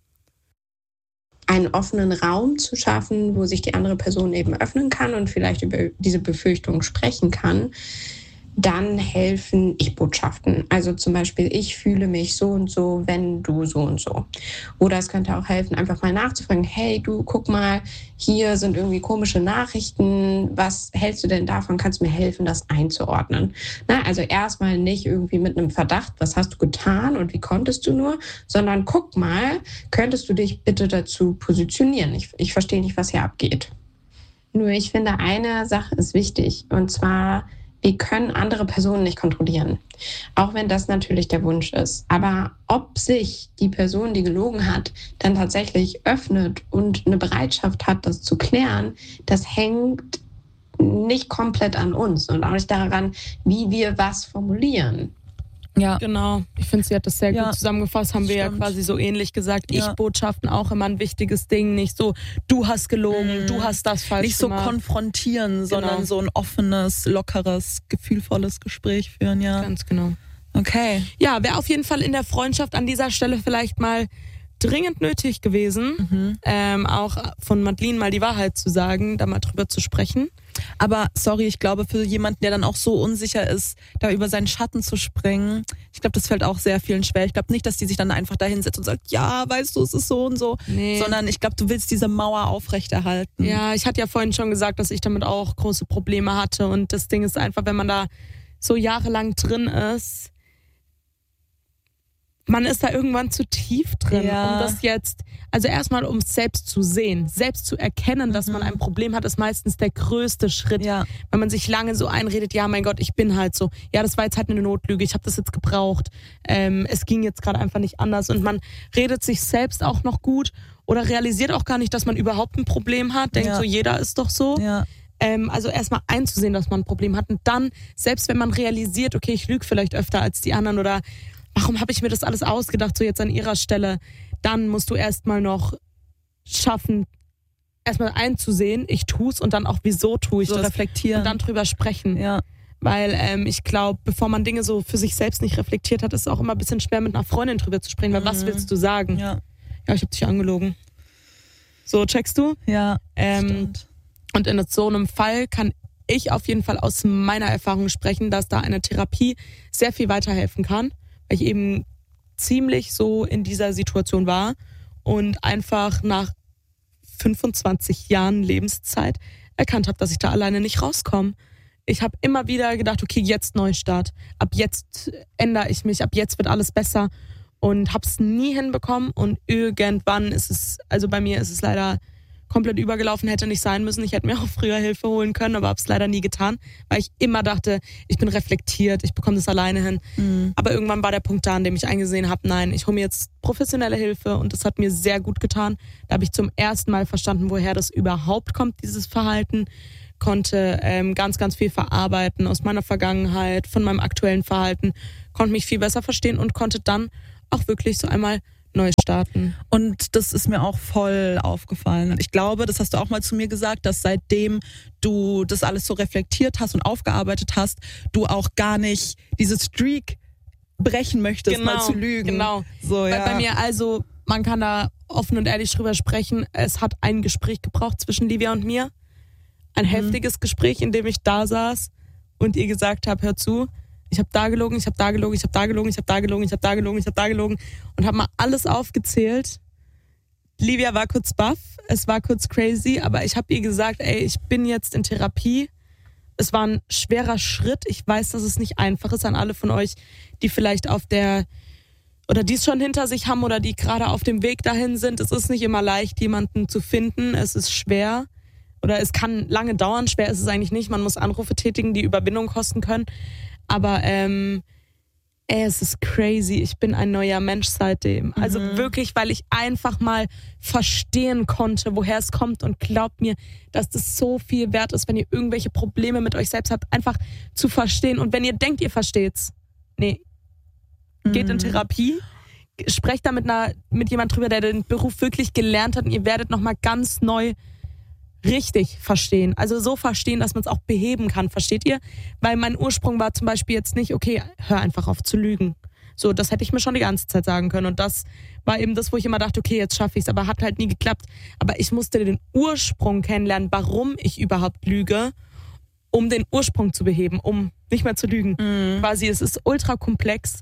Einen offenen Raum zu schaffen, wo sich die andere Person eben öffnen kann und vielleicht über diese Befürchtung sprechen kann. Dann helfen Ich-Botschaften. Also zum Beispiel, ich fühle mich so und so, wenn du so und so. Oder es könnte auch helfen, einfach mal nachzufragen, hey, du, guck mal, hier sind irgendwie komische Nachrichten. Was hältst du denn davon? Kannst du mir helfen, das einzuordnen? Na, also erstmal nicht irgendwie mit einem Verdacht, was hast du getan und wie konntest du nur, sondern guck mal, könntest du dich bitte dazu positionieren? Ich, ich verstehe nicht, was hier abgeht. Nur ich finde, eine Sache ist wichtig, und zwar, wir können andere Personen nicht kontrollieren, auch wenn das natürlich der Wunsch ist. Aber ob sich die Person, die gelogen hat, dann tatsächlich öffnet und eine Bereitschaft hat, das zu klären, das hängt nicht komplett an uns und auch nicht daran, wie wir was formulieren. Ja. Genau, ich finde, sie hat das sehr Ja. gut zusammengefasst, haben wir Stimmt. ja quasi so ähnlich gesagt. Ja. Ich-Botschaften auch immer ein wichtiges Ding, nicht so, du hast gelogen, Mhm. du hast das falsch Nicht so gemacht. konfrontieren, sondern Genau. so ein offenes, lockeres, gefühlvolles Gespräch führen, ja. Ganz genau. Okay. Ja, wäre auf jeden Fall in der Freundschaft an dieser Stelle vielleicht mal dringend nötig gewesen, Mhm. ähm, auch von Madeleine mal die Wahrheit zu sagen, da mal drüber zu sprechen. Aber sorry, ich glaube, für jemanden, der dann auch so unsicher ist, da über seinen Schatten zu springen, ich glaube, das fällt auch sehr vielen schwer. Ich glaube nicht, dass die sich dann einfach da hinsetzt und sagt, ja, weißt du, es ist so und so. Nee. Sondern ich glaube, du willst diese Mauer aufrechterhalten. Ja, ich hatte ja vorhin schon gesagt, dass ich damit auch große Probleme hatte und das Ding ist einfach, wenn man da so jahrelang drin ist, man ist da irgendwann zu tief drin, Ja. um das jetzt, also erstmal um es selbst zu sehen, selbst zu erkennen, dass man ein Problem hat, ist meistens der größte Schritt. Ja. Wenn man sich lange so einredet, ja mein Gott, ich bin halt so, ja das war jetzt halt eine Notlüge, ich habe das jetzt gebraucht, ähm, es ging jetzt gerade einfach nicht anders und man redet sich selbst auch noch gut oder realisiert auch gar nicht, dass man überhaupt ein Problem hat, denkt Ja. so, jeder ist doch so. Ja. Ähm, also erstmal einzusehen, dass man ein Problem hat und dann, selbst wenn man realisiert, okay, ich lüge vielleicht öfter als die anderen oder warum habe ich mir das alles ausgedacht, so jetzt an ihrer Stelle, dann musst du erstmal noch schaffen, erstmal einzusehen, ich tu's und dann auch, wieso tue ich So das reflektieren. und dann drüber sprechen. Ja. Weil ähm, ich glaube, bevor man Dinge so für sich selbst nicht reflektiert hat, ist es auch immer ein bisschen schwer, mit einer Freundin drüber zu sprechen, weil Mhm. was willst du sagen? Ja. Ja, ich habe dich angelogen. So, checkst du? Ja. Ähm, Stimmt. Und in so einem Fall kann ich auf jeden Fall aus meiner Erfahrung sprechen, dass da eine Therapie sehr viel weiterhelfen kann, weil ich eben ziemlich so in dieser Situation war und einfach nach fünfundzwanzig Jahren Lebenszeit erkannt habe, dass ich da alleine nicht rauskomme. Ich habe immer wieder gedacht, okay, jetzt Neustart, ab jetzt ändere ich mich, ab jetzt wird alles besser und habe es nie hinbekommen und irgendwann ist es, also bei mir ist es leider komplett übergelaufen, hätte nicht sein müssen. Ich hätte mir auch früher Hilfe holen können, aber habe es leider nie getan, weil ich immer dachte, ich bin reflektiert, ich bekomme das alleine hin. Mhm. Aber irgendwann war der Punkt da, an dem ich eingesehen habe, nein, ich hole mir jetzt professionelle Hilfe und das hat mir sehr gut getan. Da habe ich zum ersten Mal verstanden, woher das überhaupt kommt, dieses Verhalten. Konnte ähm, ganz, ganz viel verarbeiten aus meiner Vergangenheit, von meinem aktuellen Verhalten, konnte mich viel besser verstehen und konnte dann auch wirklich so einmal neu starten. Und das ist mir auch voll aufgefallen. Und ich glaube, das hast du auch mal zu mir gesagt, dass seitdem du das alles so reflektiert hast und aufgearbeitet hast, du auch gar nicht diese Streak brechen möchtest, mal zu lügen. Genau. So, Weil ja. bei mir, also, man kann da offen und ehrlich drüber sprechen. Es hat ein Gespräch gebraucht zwischen Livia und mir. Ein heftiges Gespräch, in dem ich da saß und ihr gesagt habe, hör zu, ich habe da gelogen, ich habe da gelogen, ich habe da gelogen, ich habe da gelogen, ich habe da gelogen, ich habe da gelogen und habe mal alles aufgezählt. Livia war kurz baff, es war kurz crazy, aber ich habe ihr gesagt, ey, ich bin jetzt in Therapie. Es war ein schwerer Schritt. Ich weiß, dass es nicht einfach ist an alle von euch, die vielleicht auf der oder die es schon hinter sich haben oder die gerade auf dem Weg dahin sind. Es ist nicht immer leicht, jemanden zu finden. Es ist schwer. Oder es kann lange dauern, schwer ist es eigentlich nicht. Man muss Anrufe tätigen, die Überwindung kosten können. Aber ähm, ey, es ist crazy. Ich bin ein neuer Mensch seitdem. Also wirklich, weil ich einfach mal verstehen konnte, woher es kommt. Und glaubt mir, dass das so viel wert ist, wenn ihr irgendwelche Probleme mit euch selbst habt, einfach zu verstehen. Und wenn ihr denkt, ihr versteht's, nee, geht in Therapie. Sprecht da mit, einer, mit jemand drüber, der den Beruf wirklich gelernt hat. Und ihr werdet nochmal ganz neu richtig verstehen. Also so verstehen, dass man es auch beheben kann, versteht ihr? Weil mein Ursprung war zum Beispiel jetzt nicht, okay, hör einfach auf zu lügen. So, das hätte ich mir schon die ganze Zeit sagen können. Und das war eben das, wo ich immer dachte, okay, jetzt schaffe ich es, aber hat halt nie geklappt. Aber ich musste den Ursprung kennenlernen, warum ich überhaupt lüge, um den Ursprung zu beheben, um nicht mehr zu lügen. Mhm. Quasi, es ist ultra komplex.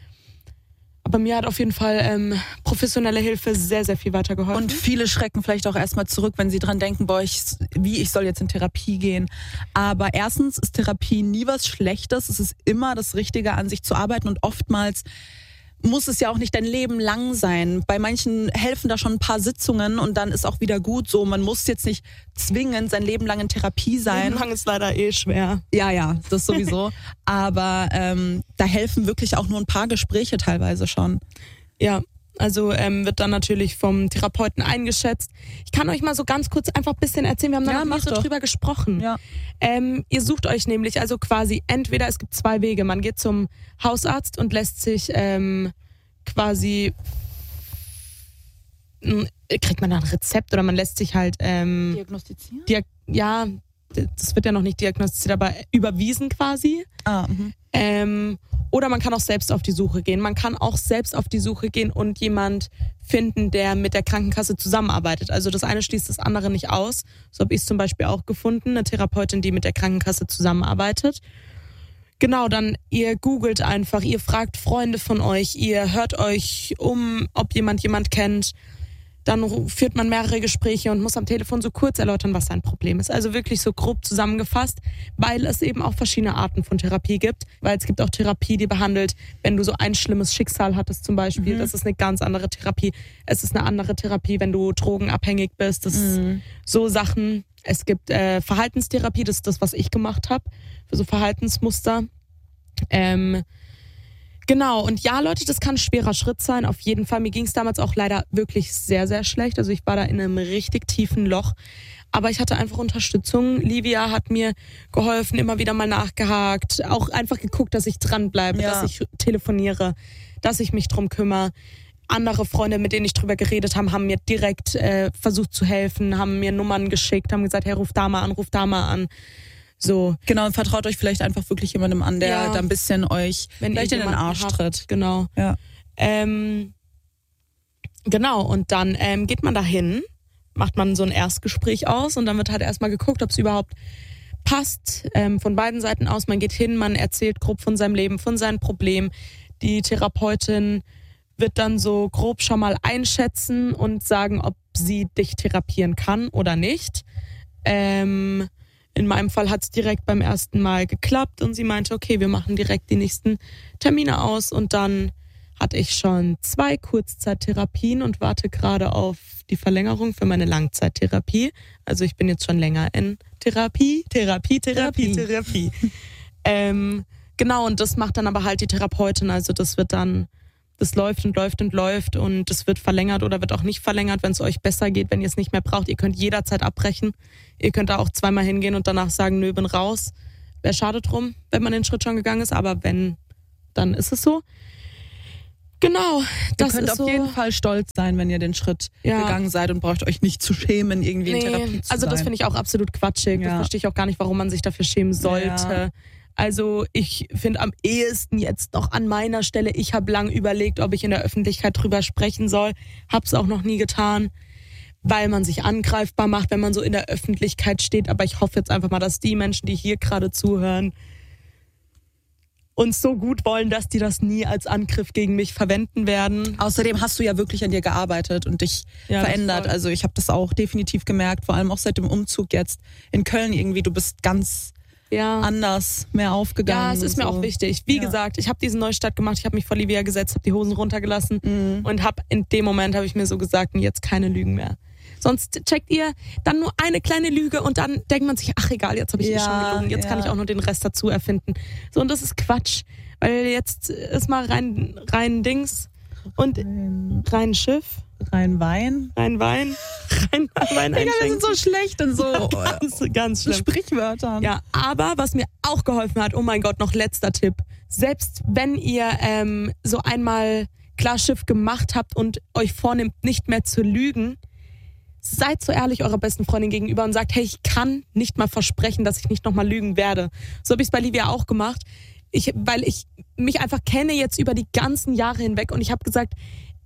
Aber mir hat auf jeden Fall ähm, professionelle Hilfe sehr, sehr viel weitergeholfen. Und viele schrecken vielleicht auch erstmal zurück, wenn sie dran denken, boah, ich, wie, ich soll jetzt in Therapie gehen. Aber erstens ist Therapie nie was Schlechtes. Es ist immer das Richtige, an sich zu arbeiten. Und oftmals muss es ja auch nicht dein Leben lang sein. Bei manchen helfen da schon ein paar Sitzungen und dann ist auch wieder gut so. Man muss jetzt nicht zwingend sein Leben lang in Therapie sein. Leben lang ist leider eh schwer. Ja, ja, das sowieso. Aber ähm, da helfen wirklich auch nur ein paar Gespräche teilweise schon. Ja, also ähm, wird dann natürlich vom Therapeuten eingeschätzt. Ich kann euch mal so ganz kurz einfach ein bisschen erzählen, wir haben da Ja, noch mach nicht so doch. drüber gesprochen. Ja. Ähm, ihr sucht euch nämlich also quasi entweder, es gibt zwei Wege, man geht zum Hausarzt und lässt sich ähm, quasi, m, kriegt man da ein Rezept oder man lässt sich halt ähm, Diagnostizieren? Diag- ja, das wird ja noch nicht diagnostiziert, aber überwiesen quasi. Ah, mhm. Ähm, oder man kann auch selbst auf die Suche gehen. Man kann auch selbst auf die Suche gehen und jemand finden, der mit der Krankenkasse zusammenarbeitet. Also das eine schließt das andere nicht aus. So habe ich es zum Beispiel auch gefunden, eine Therapeutin, die mit der Krankenkasse zusammenarbeitet. Genau, dann ihr googelt einfach, ihr fragt Freunde von euch, ihr hört euch um, ob jemand jemand kennt. Dann führt man mehrere Gespräche und muss am Telefon so kurz erläutern, was sein Problem ist. Also wirklich so grob zusammengefasst, weil es eben auch verschiedene Arten von Therapie gibt. Weil es gibt auch Therapie, die behandelt, wenn du so ein schlimmes Schicksal hattest zum Beispiel. Mhm. Das ist eine ganz andere Therapie. Es ist eine andere Therapie, wenn du drogenabhängig bist. Das mhm. ist so Sachen. Es gibt äh, Verhaltenstherapie, das ist das, was ich gemacht habe, für so Verhaltensmuster. Ähm... Genau, und ja, Leute, das kann ein schwerer Schritt sein, auf jeden Fall. Mir ging es damals auch leider wirklich sehr, sehr schlecht. Also ich war da in einem richtig tiefen Loch. Aber ich hatte einfach Unterstützung. Livia hat mir geholfen, immer wieder mal nachgehakt. Auch einfach geguckt, dass ich dranbleibe, ja. dass ich telefoniere, dass ich mich drum kümmere. Andere Freunde, mit denen ich drüber geredet habe, haben mir direkt äh, versucht zu helfen, haben mir Nummern geschickt, haben gesagt, hey, ruf da mal an, ruf da mal an. So. Genau, und vertraut euch vielleicht einfach wirklich jemandem an, der ja. da ein bisschen euch Wenn vielleicht in den Arsch habt. tritt. Genau. Ja. Ähm, genau, und dann ähm, geht man da hin, macht man so ein Erstgespräch aus und dann wird halt erstmal geguckt, ob es überhaupt passt, ähm, von beiden Seiten aus. Man geht hin, man erzählt grob von seinem Leben, von seinen Problemen. Die Therapeutin wird dann so grob schon mal einschätzen und sagen, ob sie dich therapieren kann oder nicht. Ähm... In meinem Fall hat es direkt beim ersten Mal geklappt und sie meinte, okay, wir machen direkt die nächsten Termine aus und dann hatte ich schon zwei Kurzzeittherapien und warte gerade auf die Verlängerung für meine Langzeittherapie. Also ich bin jetzt schon länger in Therapie, Therapie, Therapie, Therapie. Therapie. ähm, genau, und das macht dann aber halt die Therapeutin, also das wird dann Das läuft und läuft und läuft und es wird verlängert oder wird auch nicht verlängert, wenn es euch besser geht, wenn ihr es nicht mehr braucht. Ihr könnt jederzeit abbrechen. Ihr könnt da auch zweimal hingehen und danach sagen, nö, bin raus. Wäre schade drum, wenn man den Schritt schon gegangen ist, aber wenn, dann ist es so. Genau. Das ihr könnt ist auf so. jeden Fall stolz sein, wenn ihr den Schritt ja. gegangen seid und braucht euch nicht zu schämen, irgendwie nee, in Therapie zu Also sein. das finde ich auch absolut quatschig. Ja. Das verstehe ich auch gar nicht, warum man sich dafür schämen sollte. Ja. Also ich finde am ehesten jetzt noch an meiner Stelle, ich habe lang überlegt, ob ich in der Öffentlichkeit drüber sprechen soll. Hab's auch noch nie getan, weil man sich angreifbar macht, wenn man so in der Öffentlichkeit steht. Aber ich hoffe jetzt einfach mal, dass die Menschen, die hier gerade zuhören, uns so gut wollen, dass die das nie als Angriff gegen mich verwenden werden. Außerdem hast du ja wirklich an dir gearbeitet und dich ja, verändert. Also ich habe das auch definitiv gemerkt, vor allem auch seit dem Umzug jetzt in Köln irgendwie. Du bist ganz... Ja. anders, mehr aufgegangen. Ja, es ist mir so. Auch wichtig. Wie ja. gesagt, ich habe diesen Neustart gemacht, ich habe mich vor Livia gesetzt, habe die Hosen runtergelassen mhm. und habe in dem Moment habe ich mir so gesagt, jetzt keine Lügen mehr. Sonst checkt ihr dann nur eine kleine Lüge und dann denkt man sich, ach egal, jetzt habe ich ja, eh schon gelogen, jetzt ja. kann ich auch nur den Rest dazu erfinden. So, und das ist Quatsch, weil jetzt ist mal rein, rein Dings und rein, rein Schiff. Rein Wein. Rein Wein. Rein Wein einschenken. Wir sind so schlecht in so ganz, ganz schlimm. Sprichwörtern. Ja, aber was mir auch geholfen hat, oh mein Gott, noch letzter Tipp. Selbst wenn ihr ähm, so einmal Klarschiff gemacht habt und euch vornimmt, nicht mehr zu lügen, seid so ehrlich eurer besten Freundin gegenüber und sagt, hey, ich kann nicht mal versprechen, dass ich nicht nochmal lügen werde. So habe ich es bei Livia auch gemacht. Ich, weil ich mich einfach kenne jetzt über die ganzen Jahre hinweg und ich habe gesagt,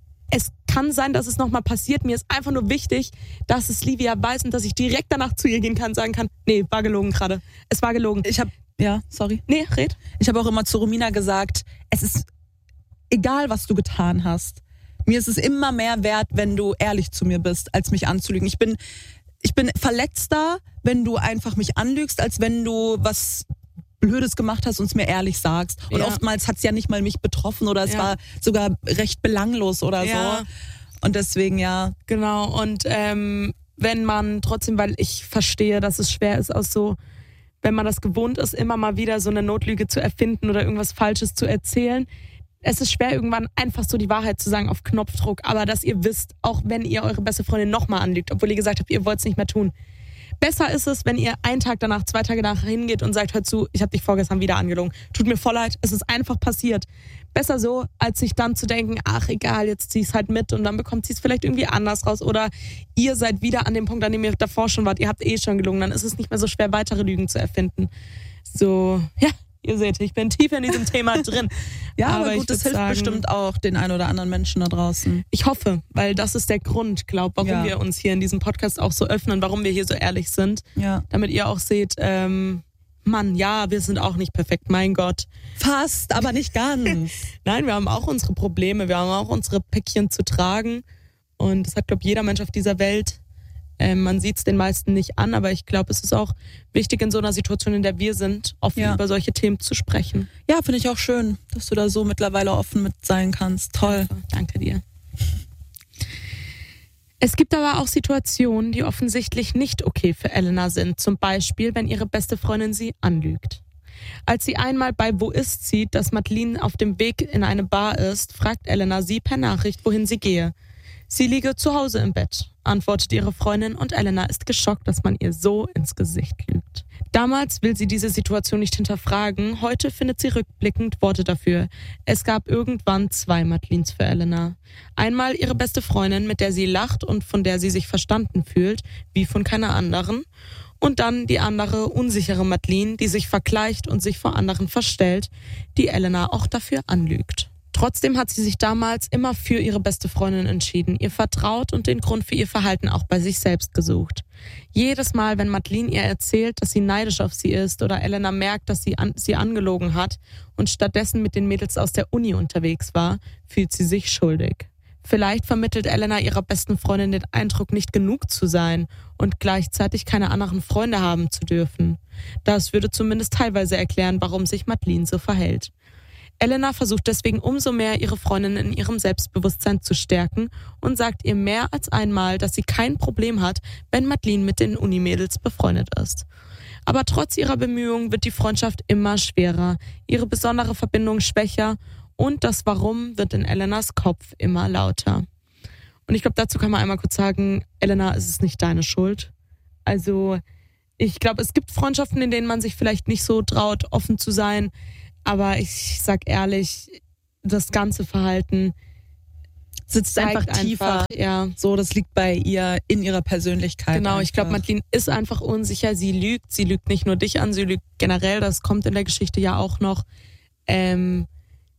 es kann sein, dass es nochmal passiert. Mir ist einfach nur wichtig, dass es Livia weiß und dass ich direkt danach zu ihr gehen kann und sagen kann, nee, war gelogen gerade. Es war gelogen. Ich habe, ja, sorry. Nee, red. Ich habe auch immer zu Romina gesagt, es ist egal, was du getan hast. Mir ist es immer mehr wert, wenn du ehrlich zu mir bist, als mich anzulügen. Ich bin, ich bin verletzter, wenn du einfach mich anlügst, als wenn du was Blödes gemacht hast und es mir ehrlich sagst. Und ja. oftmals hat es ja nicht mal mich betroffen oder es ja. war sogar recht belanglos oder ja. so. Und deswegen, ja. Genau, und ähm, wenn man trotzdem, weil ich verstehe, dass es schwer ist, aus so, wenn man das gewohnt ist, immer mal wieder so eine Notlüge zu erfinden oder irgendwas Falsches zu erzählen. Es ist schwer, irgendwann einfach so die Wahrheit zu sagen auf Knopfdruck, aber dass ihr wisst, auch wenn ihr eure beste Freundin nochmal anlügt, obwohl ihr gesagt habt, ihr wollt es nicht mehr tun. Besser ist es, wenn ihr einen Tag danach, zwei Tage danach hingeht und sagt, hör zu, ich habe dich vorgestern wieder angelogen. Tut mir voll leid, es ist einfach passiert. Besser so, als sich dann zu denken, ach egal, jetzt zieh es halt mit und dann bekommt sie es vielleicht irgendwie anders raus. Oder ihr seid wieder an dem Punkt, an dem ihr davor schon wart, ihr habt eh schon gelogen, dann ist es nicht mehr so schwer, weitere Lügen zu erfinden. So, ja. Ihr seht, ich bin tief in diesem Thema drin. Ja, aber, aber gut, das hilft sagen, bestimmt auch den ein oder anderen Menschen da draußen. Ich hoffe, weil das ist der Grund, glaub, warum ja. wir uns hier in diesem Podcast auch so öffnen, warum wir hier so ehrlich sind. Ja. Damit ihr auch seht, ähm, Mann, ja, wir sind auch nicht perfekt, mein Gott. Fast, aber nicht ganz. Nein, wir haben auch unsere Probleme, wir haben auch unsere Päckchen zu tragen. Und das hat, glaube ich, jeder Mensch auf dieser Welt. Ähm, man sieht es den meisten nicht an, aber ich glaube, es ist auch wichtig in so einer Situation, in der wir sind, offen ja. über solche Themen zu sprechen. Ja, finde ich auch schön, dass du da so mittlerweile offen mit sein kannst. Toll. Danke, danke dir. Es gibt aber auch Situationen, die offensichtlich nicht okay für Elena sind. Zum Beispiel, wenn ihre beste Freundin sie anlügt. Als sie einmal bei Wo ist sieht, dass Madeleine auf dem Weg in eine Bar ist, fragt Elena sie per Nachricht, wohin sie gehe. Sie liege zu Hause im Bett, antwortet ihre Freundin und Elena ist geschockt, dass man ihr so ins Gesicht lügt. Damals will sie diese Situation nicht hinterfragen, heute findet sie rückblickend Worte dafür. Es gab irgendwann zwei Madeleines für Elena. Einmal ihre beste Freundin, mit der sie lacht und von der sie sich verstanden fühlt, wie von keiner anderen. Und dann die andere, unsichere Madeleine, die sich vergleicht und sich vor anderen verstellt, die Elena auch dafür anlügt. Trotzdem hat sie sich damals immer für ihre beste Freundin entschieden, ihr vertraut und den Grund für ihr Verhalten auch bei sich selbst gesucht. Jedes Mal, wenn Madeleine ihr erzählt, dass sie neidisch auf sie ist oder Elena merkt, dass sie an, sie angelogen hat und stattdessen mit den Mädels aus der Uni unterwegs war, fühlt sie sich schuldig. Vielleicht vermittelt Elena ihrer besten Freundin den Eindruck, nicht genug zu sein und gleichzeitig keine anderen Freunde haben zu dürfen. Das würde zumindest teilweise erklären, warum sich Madeleine so verhält. Elena versucht deswegen umso mehr, ihre Freundin in ihrem Selbstbewusstsein zu stärken und sagt ihr mehr als einmal, dass sie kein Problem hat, wenn Madeleine mit den Unimädels befreundet ist. Aber trotz ihrer Bemühungen wird die Freundschaft immer schwerer, ihre besondere Verbindung schwächer und das Warum wird in Elenas Kopf immer lauter. Und ich glaube, dazu kann man einmal kurz sagen, Elena, es ist nicht deine Schuld. Also ich glaube, es gibt Freundschaften, in denen man sich vielleicht nicht so traut, offen zu sein. Aber ich sag ehrlich, das ganze Verhalten sitzt einfach tiefer. Einfach, ja. So, das liegt bei ihr in ihrer Persönlichkeit. Genau, einfach. Ich glaube, Madeleine ist einfach unsicher. Sie lügt. Sie lügt nicht nur dich an, sie lügt generell. Das kommt in der Geschichte ja auch noch. Ähm,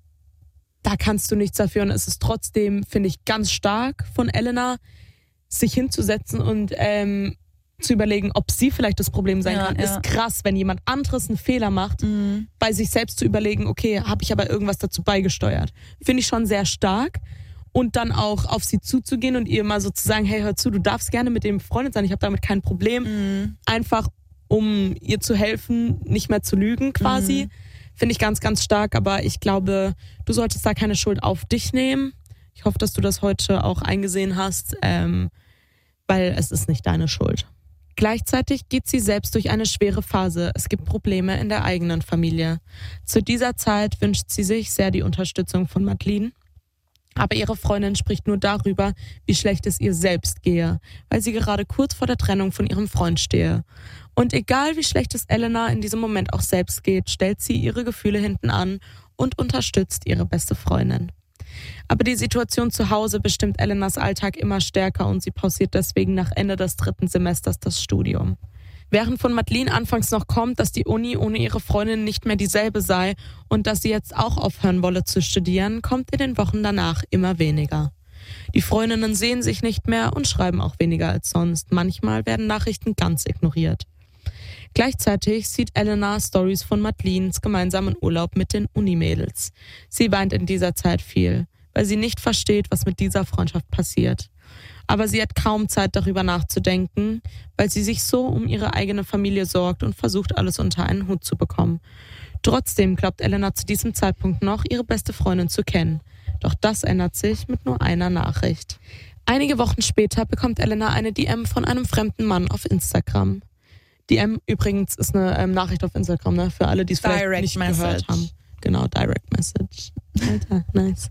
da kannst du nichts dafür. Und es ist trotzdem, finde ich, ganz stark von Elena, sich hinzusetzen und ähm, zu überlegen, ob sie vielleicht das Problem sein ja, kann. Ja. Ist krass, wenn jemand anderes einen Fehler macht, mhm. bei sich selbst zu überlegen, okay, habe ich aber irgendwas dazu beigesteuert. Finde ich schon sehr stark. Und dann auch auf sie zuzugehen und ihr mal so zu sagen, hey, hör zu, du darfst gerne mit dem befreundet sein, ich habe damit kein Problem. Mhm. Einfach, um ihr zu helfen, nicht mehr zu lügen quasi. Mhm. Finde ich ganz, ganz stark. Aber ich glaube, du solltest da keine Schuld auf dich nehmen. Ich hoffe, dass du das heute auch eingesehen hast, ähm, weil es ist nicht deine Schuld. Gleichzeitig geht sie selbst durch eine schwere Phase. Es gibt Probleme in der eigenen Familie. Zu dieser Zeit wünscht sie sich sehr die Unterstützung von Madeleine. Aber ihre Freundin spricht nur darüber, wie schlecht es ihr selbst gehe, weil sie gerade kurz vor der Trennung von ihrem Freund stehe. Und egal wie schlecht es Elena in diesem Moment auch selbst geht, stellt sie ihre Gefühle hinten an und unterstützt ihre beste Freundin. Aber die Situation zu Hause bestimmt Elenas Alltag immer stärker und sie pausiert deswegen nach Ende des dritten Semesters das Studium. Während von Madeleine anfangs noch kommt, dass die Uni ohne ihre Freundin nicht mehr dieselbe sei und dass sie jetzt auch aufhören wolle zu studieren, kommt in den Wochen danach immer weniger. Die Freundinnen sehen sich nicht mehr und schreiben auch weniger als sonst. Manchmal werden Nachrichten ganz ignoriert. Gleichzeitig sieht Elena Stories von Madeleines gemeinsamen Urlaub mit den Unimädels. Sie weint in dieser Zeit viel, weil sie nicht versteht, was mit dieser Freundschaft passiert. Aber sie hat kaum Zeit, darüber nachzudenken, weil sie sich so um ihre eigene Familie sorgt und versucht, alles unter einen Hut zu bekommen. Trotzdem glaubt Elena zu diesem Zeitpunkt noch, ihre beste Freundin zu kennen. Doch das ändert sich mit nur einer Nachricht. Einige Wochen später bekommt Elena eine D M von einem fremden Mann auf Instagram. D M übrigens ist eine ähm, Nachricht auf Instagram, ne? Für alle, die es vielleicht Direct nicht Message. gehört haben. Genau, Direct Message. Alter, nice.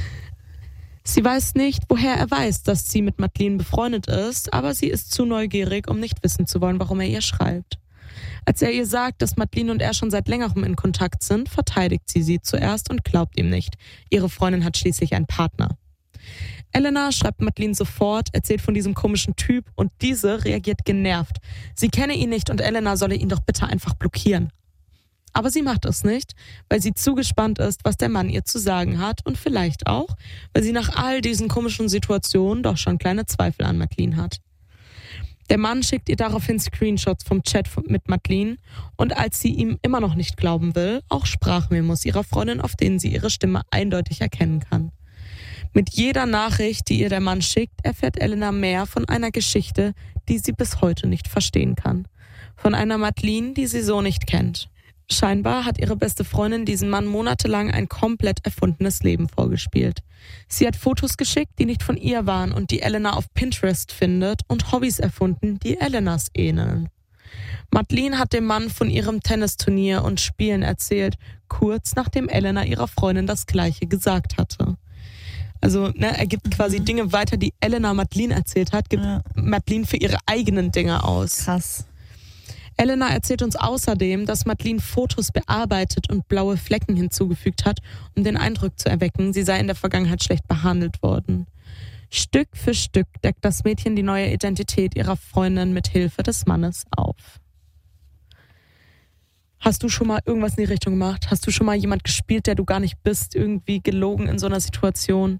Sie weiß nicht, woher er weiß, dass sie mit Madeleine befreundet ist, aber sie ist zu neugierig, um nicht wissen zu wollen, warum er ihr schreibt. Als er ihr sagt, dass Madeleine und er schon seit längerem in Kontakt sind, verteidigt sie sie zuerst und glaubt ihm nicht. Ihre Freundin hat schließlich einen Partner. Elena schreibt Madeleine sofort, erzählt von diesem komischen Typ und diese reagiert genervt. Sie kenne ihn nicht und Elena solle ihn doch bitte einfach blockieren. Aber sie macht es nicht, weil sie zu gespannt ist, was der Mann ihr zu sagen hat und vielleicht auch, weil sie nach all diesen komischen Situationen doch schon kleine Zweifel an Madeleine hat. Der Mann schickt ihr daraufhin Screenshots vom Chat mit Madeleine und als sie ihm immer noch nicht glauben will, auch Sprachmemos ihrer Freundin, auf denen sie ihre Stimme eindeutig erkennen kann. Mit jeder Nachricht, die ihr der Mann schickt, erfährt Elena mehr von einer Geschichte, die sie bis heute nicht verstehen kann. Von einer Madeleine, die sie so nicht kennt. Scheinbar hat ihre beste Freundin diesem Mann monatelang ein komplett erfundenes Leben vorgespielt. Sie hat Fotos geschickt, die nicht von ihr waren und die Elena auf Pinterest findet und Hobbys erfunden, die Elenas ähneln. Madeleine hat dem Mann von ihrem Tennisturnier und Spielen erzählt, kurz nachdem Elena ihrer Freundin das Gleiche gesagt hatte. Also ne, er gibt quasi mhm. Dinge weiter, die Elena Madeleine erzählt hat, gibt ja. Madeleine für ihre eigenen Dinge aus. Krass. Elena erzählt uns außerdem, dass Madeleine Fotos bearbeitet und blaue Flecken hinzugefügt hat, um den Eindruck zu erwecken, sie sei in der Vergangenheit schlecht behandelt worden. Stück für Stück deckt das Mädchen die neue Identität ihrer Freundin mit Hilfe des Mannes auf. Hast du schon mal irgendwas in die Richtung gemacht? Hast du schon mal jemand gespielt, der du gar nicht bist, irgendwie gelogen in so einer Situation?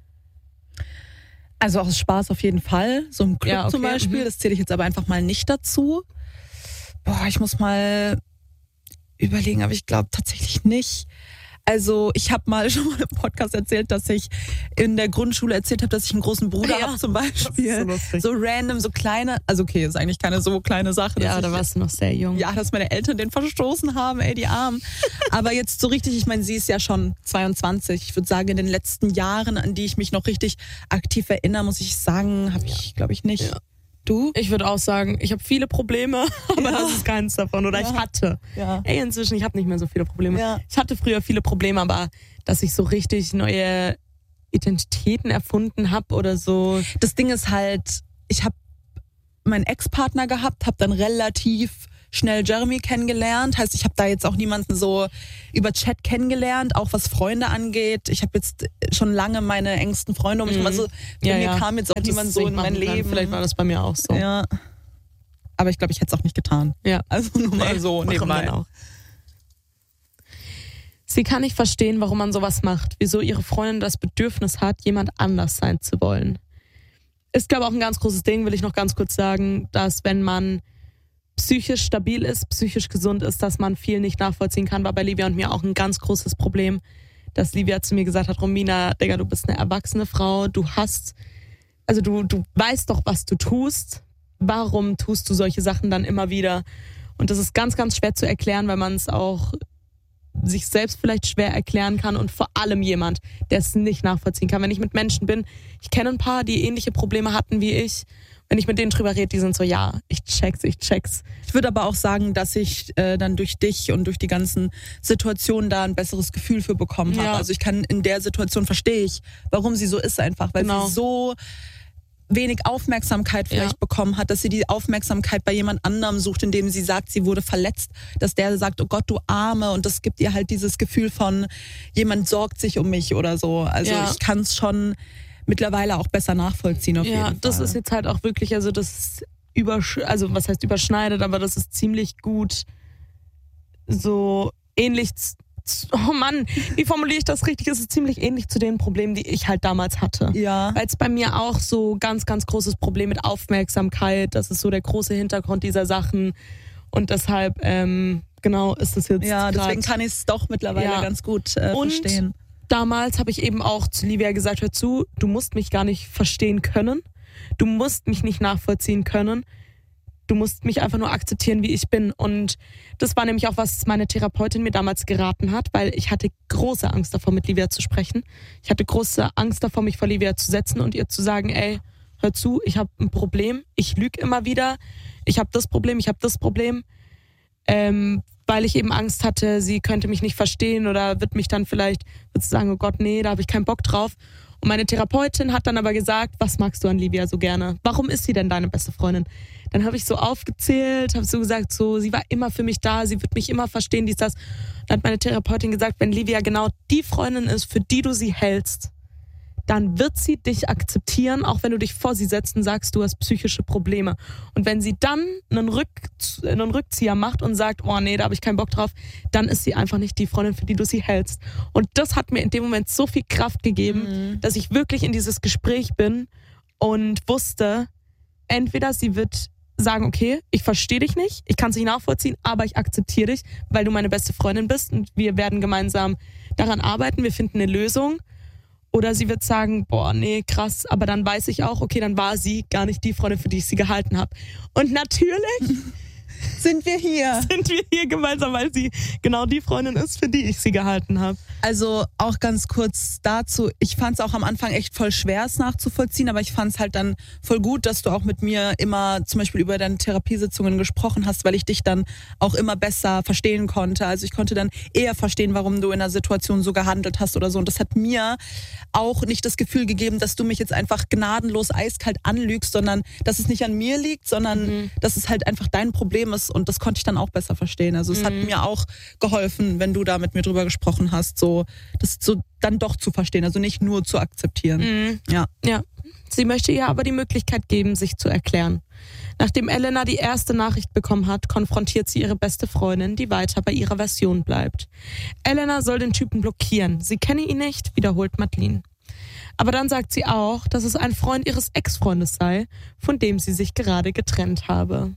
Also aus Spaß auf jeden Fall. So ein Club ja, okay. zum Beispiel, mhm. das zähle ich jetzt aber einfach mal nicht dazu. Boah, ich muss mal überlegen, aber ich glaube tatsächlich nicht. Also ich habe mal schon mal im Podcast erzählt, dass ich in der Grundschule erzählt habe, dass ich einen großen Bruder ja, habe zum Beispiel. So, so random, so kleine, also okay, ist eigentlich keine so kleine Sache. Ja, da warst du noch sehr jung. Ja, dass meine Eltern den verstoßen haben, ey, die Armen. Aber jetzt so richtig, ich meine, sie ist ja schon zweiundzwanzig. Ich würde sagen, in den letzten Jahren, an die ich mich noch richtig aktiv erinnere, muss ich sagen, habe ich, ja. glaube ich, nicht. Ja. Du? Ich würde auch sagen, ich habe viele Probleme, aber ja. das ist keins davon. Oder ja. ich hatte. Ja. Ey, inzwischen, ich habe nicht mehr so viele Probleme. Ja. Ich hatte früher viele Probleme, aber dass ich so richtig neue Identitäten erfunden habe oder so. Das Ding ist halt, ich habe meinen Ex-Partner gehabt, habe dann relativ schnell Jeremy kennengelernt. Heißt, ich habe da jetzt auch niemanden so über Chat kennengelernt, auch was Freunde angeht. Ich habe jetzt schon lange meine engsten Freunde um mich. Mhm. Also bei ja, mir ja. kam jetzt auch niemand so in mein Leben. Vielleicht war das bei mir auch so. Ja. Aber ich glaube, ich hätte es auch nicht getan. Ja. Also nur mal nee, so nebenbei. Auch. Sie kann nicht verstehen, warum man sowas macht. Wieso ihre Freundin das Bedürfnis hat, jemand anders sein zu wollen. Ist, glaube ich, auch ein ganz großes Ding, will ich noch ganz kurz sagen, dass wenn man psychisch stabil ist, psychisch gesund ist, dass man viel nicht nachvollziehen kann, war bei Livia und mir auch ein ganz großes Problem, dass Livia zu mir gesagt hat, Romina, Digga, du bist eine erwachsene Frau, du hast, also du, du weißt doch, was du tust, warum tust du solche Sachen dann immer wieder? Und das ist ganz, ganz schwer zu erklären, weil man es auch sich selbst vielleicht schwer erklären kann und vor allem jemand, der es nicht nachvollziehen kann. Wenn ich mit Menschen bin, ich kenne ein paar, die ähnliche Probleme hatten wie ich. Wenn ich mit denen drüber rede, die sind so, ja, ich check's, ich check's. Ich würde aber auch sagen, dass ich äh, dann durch dich und durch die ganzen Situationen da ein besseres Gefühl für bekommen habe. Ja. Also ich kann in der Situation, verstehe ich, warum sie so ist einfach, weil genau. sie so wenig Aufmerksamkeit vielleicht ja. bekommen hat, dass sie die Aufmerksamkeit bei jemand anderem sucht, indem sie sagt, sie wurde verletzt, dass der sagt, oh Gott, du Arme, und das gibt ihr halt dieses Gefühl von, jemand sorgt sich um mich oder so. Also ja. ich kann es schon mittlerweile auch besser nachvollziehen auf ja, jeden Fall. Ja, das ist jetzt halt auch wirklich, also das übersch- also was heißt überschneidet, aber das ist ziemlich gut so ähnlich zu, oh Mann, wie formuliere ich das richtig? Es ist ziemlich ähnlich zu den Problemen, die ich halt damals hatte. Ja. Weil es bei mir auch so ganz, ganz großes Problem mit Aufmerksamkeit, das ist so der große Hintergrund dieser Sachen und deshalb, ähm, genau, ist das jetzt ja, grad, deswegen kann ich es doch mittlerweile ja. ganz gut äh, und verstehen. Damals habe ich eben auch zu Livia gesagt, hör zu, du musst mich gar nicht verstehen können, du musst mich nicht nachvollziehen können, du musst mich einfach nur akzeptieren, wie ich bin. Und das war nämlich auch, was meine Therapeutin mir damals geraten hat, weil ich hatte große Angst davor, mit Livia zu sprechen. Ich hatte große Angst davor, mich vor Livia zu setzen und ihr zu sagen, ey, hör zu, ich habe ein Problem, ich lüge immer wieder, ich habe das Problem, ich habe das Problem, ähm, weil ich eben Angst hatte, sie könnte mich nicht verstehen oder wird mich dann vielleicht, wird sie sagen, oh Gott, nee, da habe ich keinen Bock drauf. Und meine Therapeutin hat dann aber gesagt, was magst du an Livia so gerne? Warum ist sie denn deine beste Freundin? Dann habe ich so aufgezählt, habe so gesagt, so, sie war immer für mich da, sie wird mich immer verstehen, dies, das. Dann hat meine Therapeutin gesagt, wenn Livia genau die Freundin ist, für die du sie hältst, dann wird sie dich akzeptieren, auch wenn du dich vor sie setzt und sagst, du hast psychische Probleme. Und wenn sie dann einen, Rück, einen Rückzieher macht und sagt, oh nee, da habe ich keinen Bock drauf, dann ist sie einfach nicht die Freundin, für die du sie hältst. Und das hat mir in dem Moment so viel Kraft gegeben, mhm. dass ich wirklich in dieses Gespräch bin und wusste, entweder sie wird sagen, okay, ich verstehe dich nicht, ich kann es nicht nachvollziehen, aber ich akzeptiere dich, weil du meine beste Freundin bist und wir werden gemeinsam daran arbeiten, wir finden eine Lösung. Oder sie wird sagen, boah, nee, krass, aber dann weiß ich auch, okay, dann war sie gar nicht die Freundin, für die ich sie gehalten habe. Und natürlich sind wir hier. Sind wir hier gemeinsam, weil sie genau die Freundin ist, für die ich sie gehalten habe. Also auch ganz kurz dazu, ich fand es auch am Anfang echt voll schwer, es nachzuvollziehen, aber ich fand es halt dann voll gut, dass du auch mit mir immer zum Beispiel über deine Therapiesitzungen gesprochen hast, weil ich dich dann auch immer besser verstehen konnte. Also ich konnte dann eher verstehen, warum du in einer Situation so gehandelt hast oder so. Und das hat mir auch nicht das Gefühl gegeben, dass du mich jetzt einfach gnadenlos eiskalt anlügst, sondern dass es nicht an mir liegt, sondern mhm. dass es halt einfach dein Problem ist. Und das konnte ich dann auch besser verstehen. Also es mhm. hat mir auch geholfen, wenn du da mit mir drüber gesprochen hast, so das so dann doch zu verstehen, also nicht nur zu akzeptieren. Mhm. Ja. Ja. Sie möchte ihr aber die Möglichkeit geben, sich zu erklären. Nachdem Elena die erste Nachricht bekommen hat, konfrontiert sie ihre beste Freundin, die weiter bei ihrer Version bleibt. Elena soll den Typen blockieren. Sie kenne ihn nicht, wiederholt Madeleine. Aber dann sagt sie auch, dass es ein Freund ihres Ex-Freundes sei, von dem sie sich gerade getrennt habe.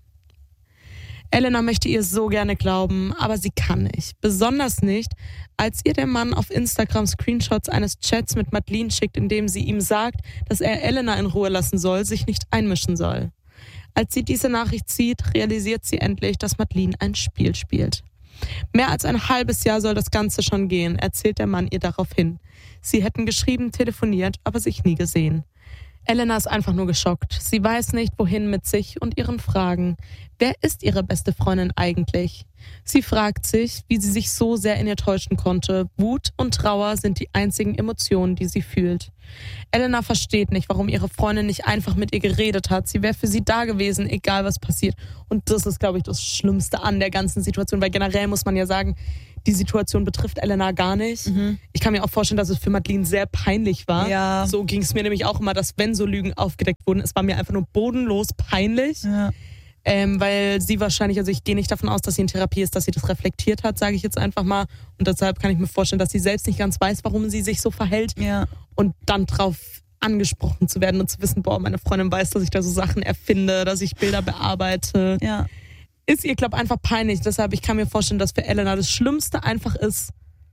Elena möchte ihr so gerne glauben, aber sie kann nicht. Besonders nicht, als ihr der Mann auf Instagram Screenshots eines Chats mit Madeleine schickt, in dem sie ihm sagt, dass er Elena in Ruhe lassen soll, sich nicht einmischen soll. Als sie diese Nachricht sieht, realisiert sie endlich, dass Madeleine ein Spiel spielt. Mehr als ein halbes Jahr soll das Ganze schon gehen, erzählt der Mann ihr daraufhin. Sie hätten geschrieben, telefoniert, aber sich nie gesehen. Elena ist einfach nur geschockt. Sie weiß nicht, wohin mit sich und ihren Fragen. Wer ist ihre beste Freundin eigentlich? Sie fragt sich, wie sie sich so sehr in ihr täuschen konnte. Wut und Trauer sind die einzigen Emotionen, die sie fühlt. Elena versteht nicht, warum ihre Freundin nicht einfach mit ihr geredet hat. Sie wäre für sie da gewesen, egal was passiert. Und das ist, glaube ich, das Schlimmste an der ganzen Situation, weil generell muss man ja sagen, die Situation betrifft Elena gar nicht. Mhm. Ich kann mir auch vorstellen, dass es für Madeleine sehr peinlich war. Ja. So ging es mir nämlich auch immer, dass wenn so Lügen aufgedeckt wurden, es war mir einfach nur bodenlos peinlich. Ja. Ähm, weil sie wahrscheinlich, also ich gehe nicht davon aus, dass sie in Therapie ist, dass sie das reflektiert hat, sage ich jetzt einfach mal. Und deshalb kann ich mir vorstellen, dass sie selbst nicht ganz weiß, warum sie sich so verhält. Ja. Und dann drauf angesprochen zu werden und zu wissen, boah, meine Freundin weiß, dass ich da so Sachen erfinde, dass ich Bilder bearbeite. Ja. Ist ihr, glaube ich, einfach peinlich. Deshalb, ich kann mir vorstellen, dass für Elena das Schlimmste einfach ist,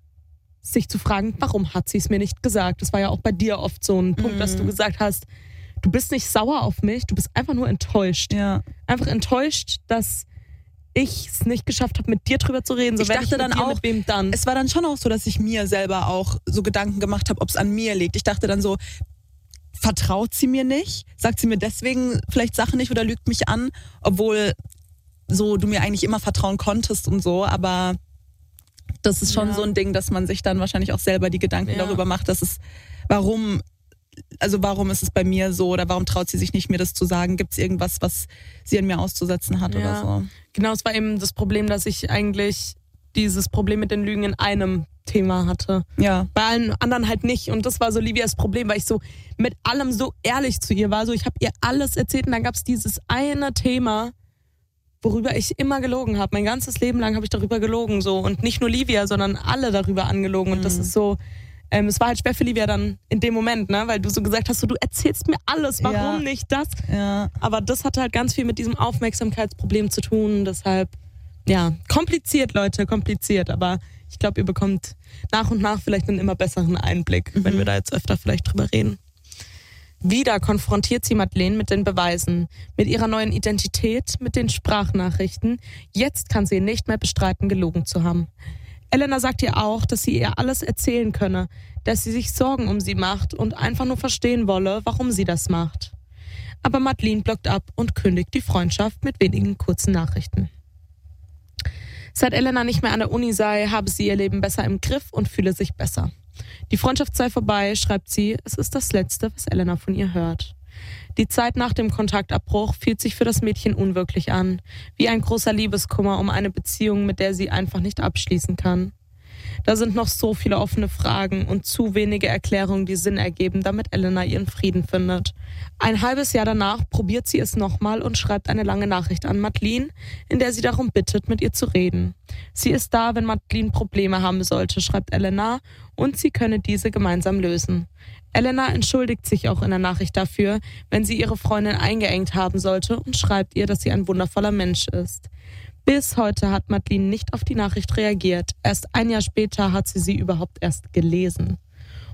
sich zu fragen, warum hat sie es mir nicht gesagt? Das war ja auch bei dir oft so ein Punkt, mhm. dass du gesagt hast, du bist nicht sauer auf mich, du bist einfach nur enttäuscht. Ja. Einfach enttäuscht, dass ich es nicht geschafft habe, mit dir drüber zu reden. So, ich wenn dachte ich mit dann dir, auch, mit wem dann? Es war dann schon auch so, dass ich mir selber auch so Gedanken gemacht habe, ob es an mir liegt. Ich dachte dann so, vertraut sie mir nicht? Sagt sie mir deswegen vielleicht Sachen nicht oder lügt mich an? Obwohl so du mir eigentlich immer vertrauen konntest und so, aber das ist schon ja. so ein Ding, dass man sich dann wahrscheinlich auch selber die Gedanken ja. darüber macht, dass es, warum, also warum ist es bei mir so oder warum traut sie sich nicht, mir das zu sagen? Gibt es irgendwas, was sie an mir auszusetzen hat ja. oder so? Genau, es war eben das Problem, dass ich eigentlich dieses Problem mit den Lügen in einem Thema hatte. Ja. Bei allen anderen halt nicht. Und das war so Livias Problem, weil ich so mit allem so ehrlich zu ihr war. So, ich habe ihr alles erzählt und dann gab es dieses eine Thema, worüber ich immer gelogen habe. Mein ganzes Leben lang habe ich darüber gelogen. So. Und nicht nur Livia, sondern alle darüber angelogen. Und das ist so, ähm, es war halt schwer für Livia dann in dem Moment, ne? Weil du so gesagt hast, so, du erzählst mir alles, warum ja. nicht das? Ja. Aber das hatte halt ganz viel mit diesem Aufmerksamkeitsproblem zu tun. Deshalb, ja, kompliziert, Leute, kompliziert. Aber ich glaube, ihr bekommt nach und nach vielleicht einen immer besseren Einblick, mhm. wenn wir da jetzt öfter vielleicht drüber reden. Wieder konfrontiert sie Madeleine mit den Beweisen, mit ihrer neuen Identität, mit den Sprachnachrichten. Jetzt kann sie nicht mehr bestreiten, gelogen zu haben. Elena sagt ihr auch, dass sie ihr alles erzählen könne, dass sie sich Sorgen um sie macht und einfach nur verstehen wolle, warum sie das macht. Aber Madeleine blockt ab und kündigt die Freundschaft mit wenigen kurzen Nachrichten. Seit Elena nicht mehr an der Uni sei, habe sie ihr Leben besser im Griff und fühle sich besser. Die Freundschaft sei vorbei, schreibt sie, es ist das Letzte, was Elena von ihr hört. Die Zeit nach dem Kontaktabbruch fühlt sich für das Mädchen unwirklich an, wie ein großer Liebeskummer um eine Beziehung, mit der sie einfach nicht abschließen kann. Da sind noch so viele offene Fragen und zu wenige Erklärungen, die Sinn ergeben, damit Elena ihren Frieden findet. Ein halbes Jahr danach probiert sie es nochmal und schreibt eine lange Nachricht an Madeleine, in der sie darum bittet, mit ihr zu reden. Sie ist da, wenn Madeleine Probleme haben sollte, schreibt Elena, und sie könne diese gemeinsam lösen. Elena entschuldigt sich auch in der Nachricht dafür, wenn sie ihre Freundin eingeengt haben sollte und schreibt ihr, dass sie ein wundervoller Mensch ist. Bis heute hat Madeleine nicht auf die Nachricht reagiert. Erst ein Jahr später hat sie sie überhaupt erst gelesen.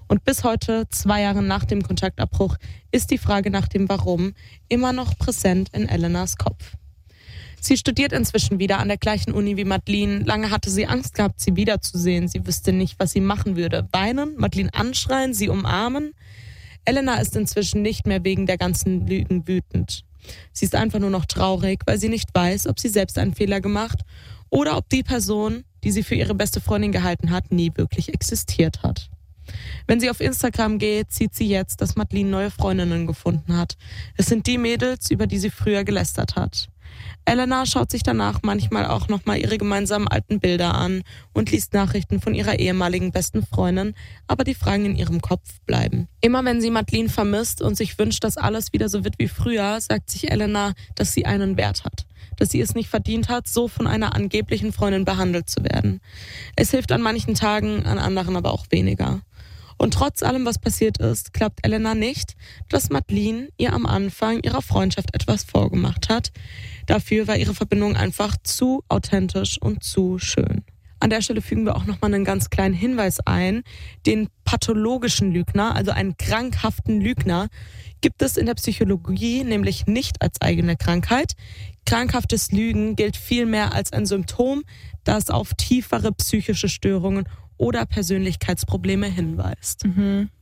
Und bis heute, zwei Jahre nach dem Kontaktabbruch, ist die Frage nach dem Warum immer noch präsent in Elenas Kopf. Sie studiert inzwischen wieder an der gleichen Uni wie Madeleine. Lange hatte sie Angst gehabt, sie wiederzusehen. Sie wüsste nicht, was sie machen würde. Weinen, Madeleine anschreien, sie umarmen. Elena ist inzwischen nicht mehr wegen der ganzen Lügen wütend. Sie ist einfach nur noch traurig, weil sie nicht weiß, ob sie selbst einen Fehler gemacht oder ob die Person, die sie für ihre beste Freundin gehalten hat, nie wirklich existiert hat. Wenn sie auf Instagram geht, sieht sie jetzt, dass Madeleine neue Freundinnen gefunden hat. Es sind die Mädels, über die sie früher gelästert hat. Elena schaut sich danach manchmal auch nochmal ihre gemeinsamen alten Bilder an und liest Nachrichten von ihrer ehemaligen besten Freundin, aber die Fragen in ihrem Kopf bleiben. Immer wenn sie Madeleine vermisst und sich wünscht, dass alles wieder so wird wie früher, sagt sich Elena, dass sie einen Wert hat. Dass sie es nicht verdient hat, so von einer angeblichen Freundin behandelt zu werden. Es hilft an manchen Tagen, an anderen aber auch weniger. Und trotz allem, was passiert ist, glaubt Elena nicht, dass Madeleine ihr am Anfang ihrer Freundschaft etwas vorgemacht hat. Dafür war ihre Verbindung einfach zu authentisch und zu schön. An der Stelle fügen wir auch nochmal einen ganz kleinen Hinweis ein. Den pathologischen Lügner, also einen krankhaften Lügner, gibt es in der Psychologie nämlich nicht als eigene Krankheit. Krankhaftes Lügen gilt vielmehr als ein Symptom, das auf tiefere psychische Störungen oder Persönlichkeitsprobleme hinweist. Mhm.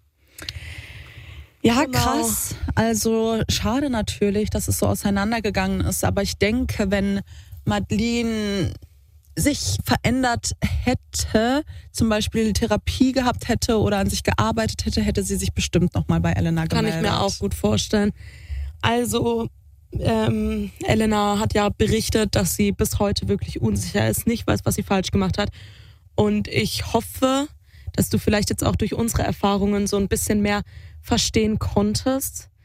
Ja, Genau. krass. Also schade natürlich, dass es so auseinandergegangen ist. Aber ich denke, wenn Madeleine sich verändert hätte, zum Beispiel Therapie gehabt hätte oder an sich gearbeitet hätte, hätte sie sich bestimmt nochmal bei Elena Kann gemeldet. ich mir auch gut vorstellen. Also ähm, Elena hat ja berichtet, dass sie bis heute wirklich unsicher ist, nicht weiß, was sie falsch gemacht hat. Und ich hoffe, dass du vielleicht jetzt auch durch unsere Erfahrungen so ein bisschen mehr verstehen konntest,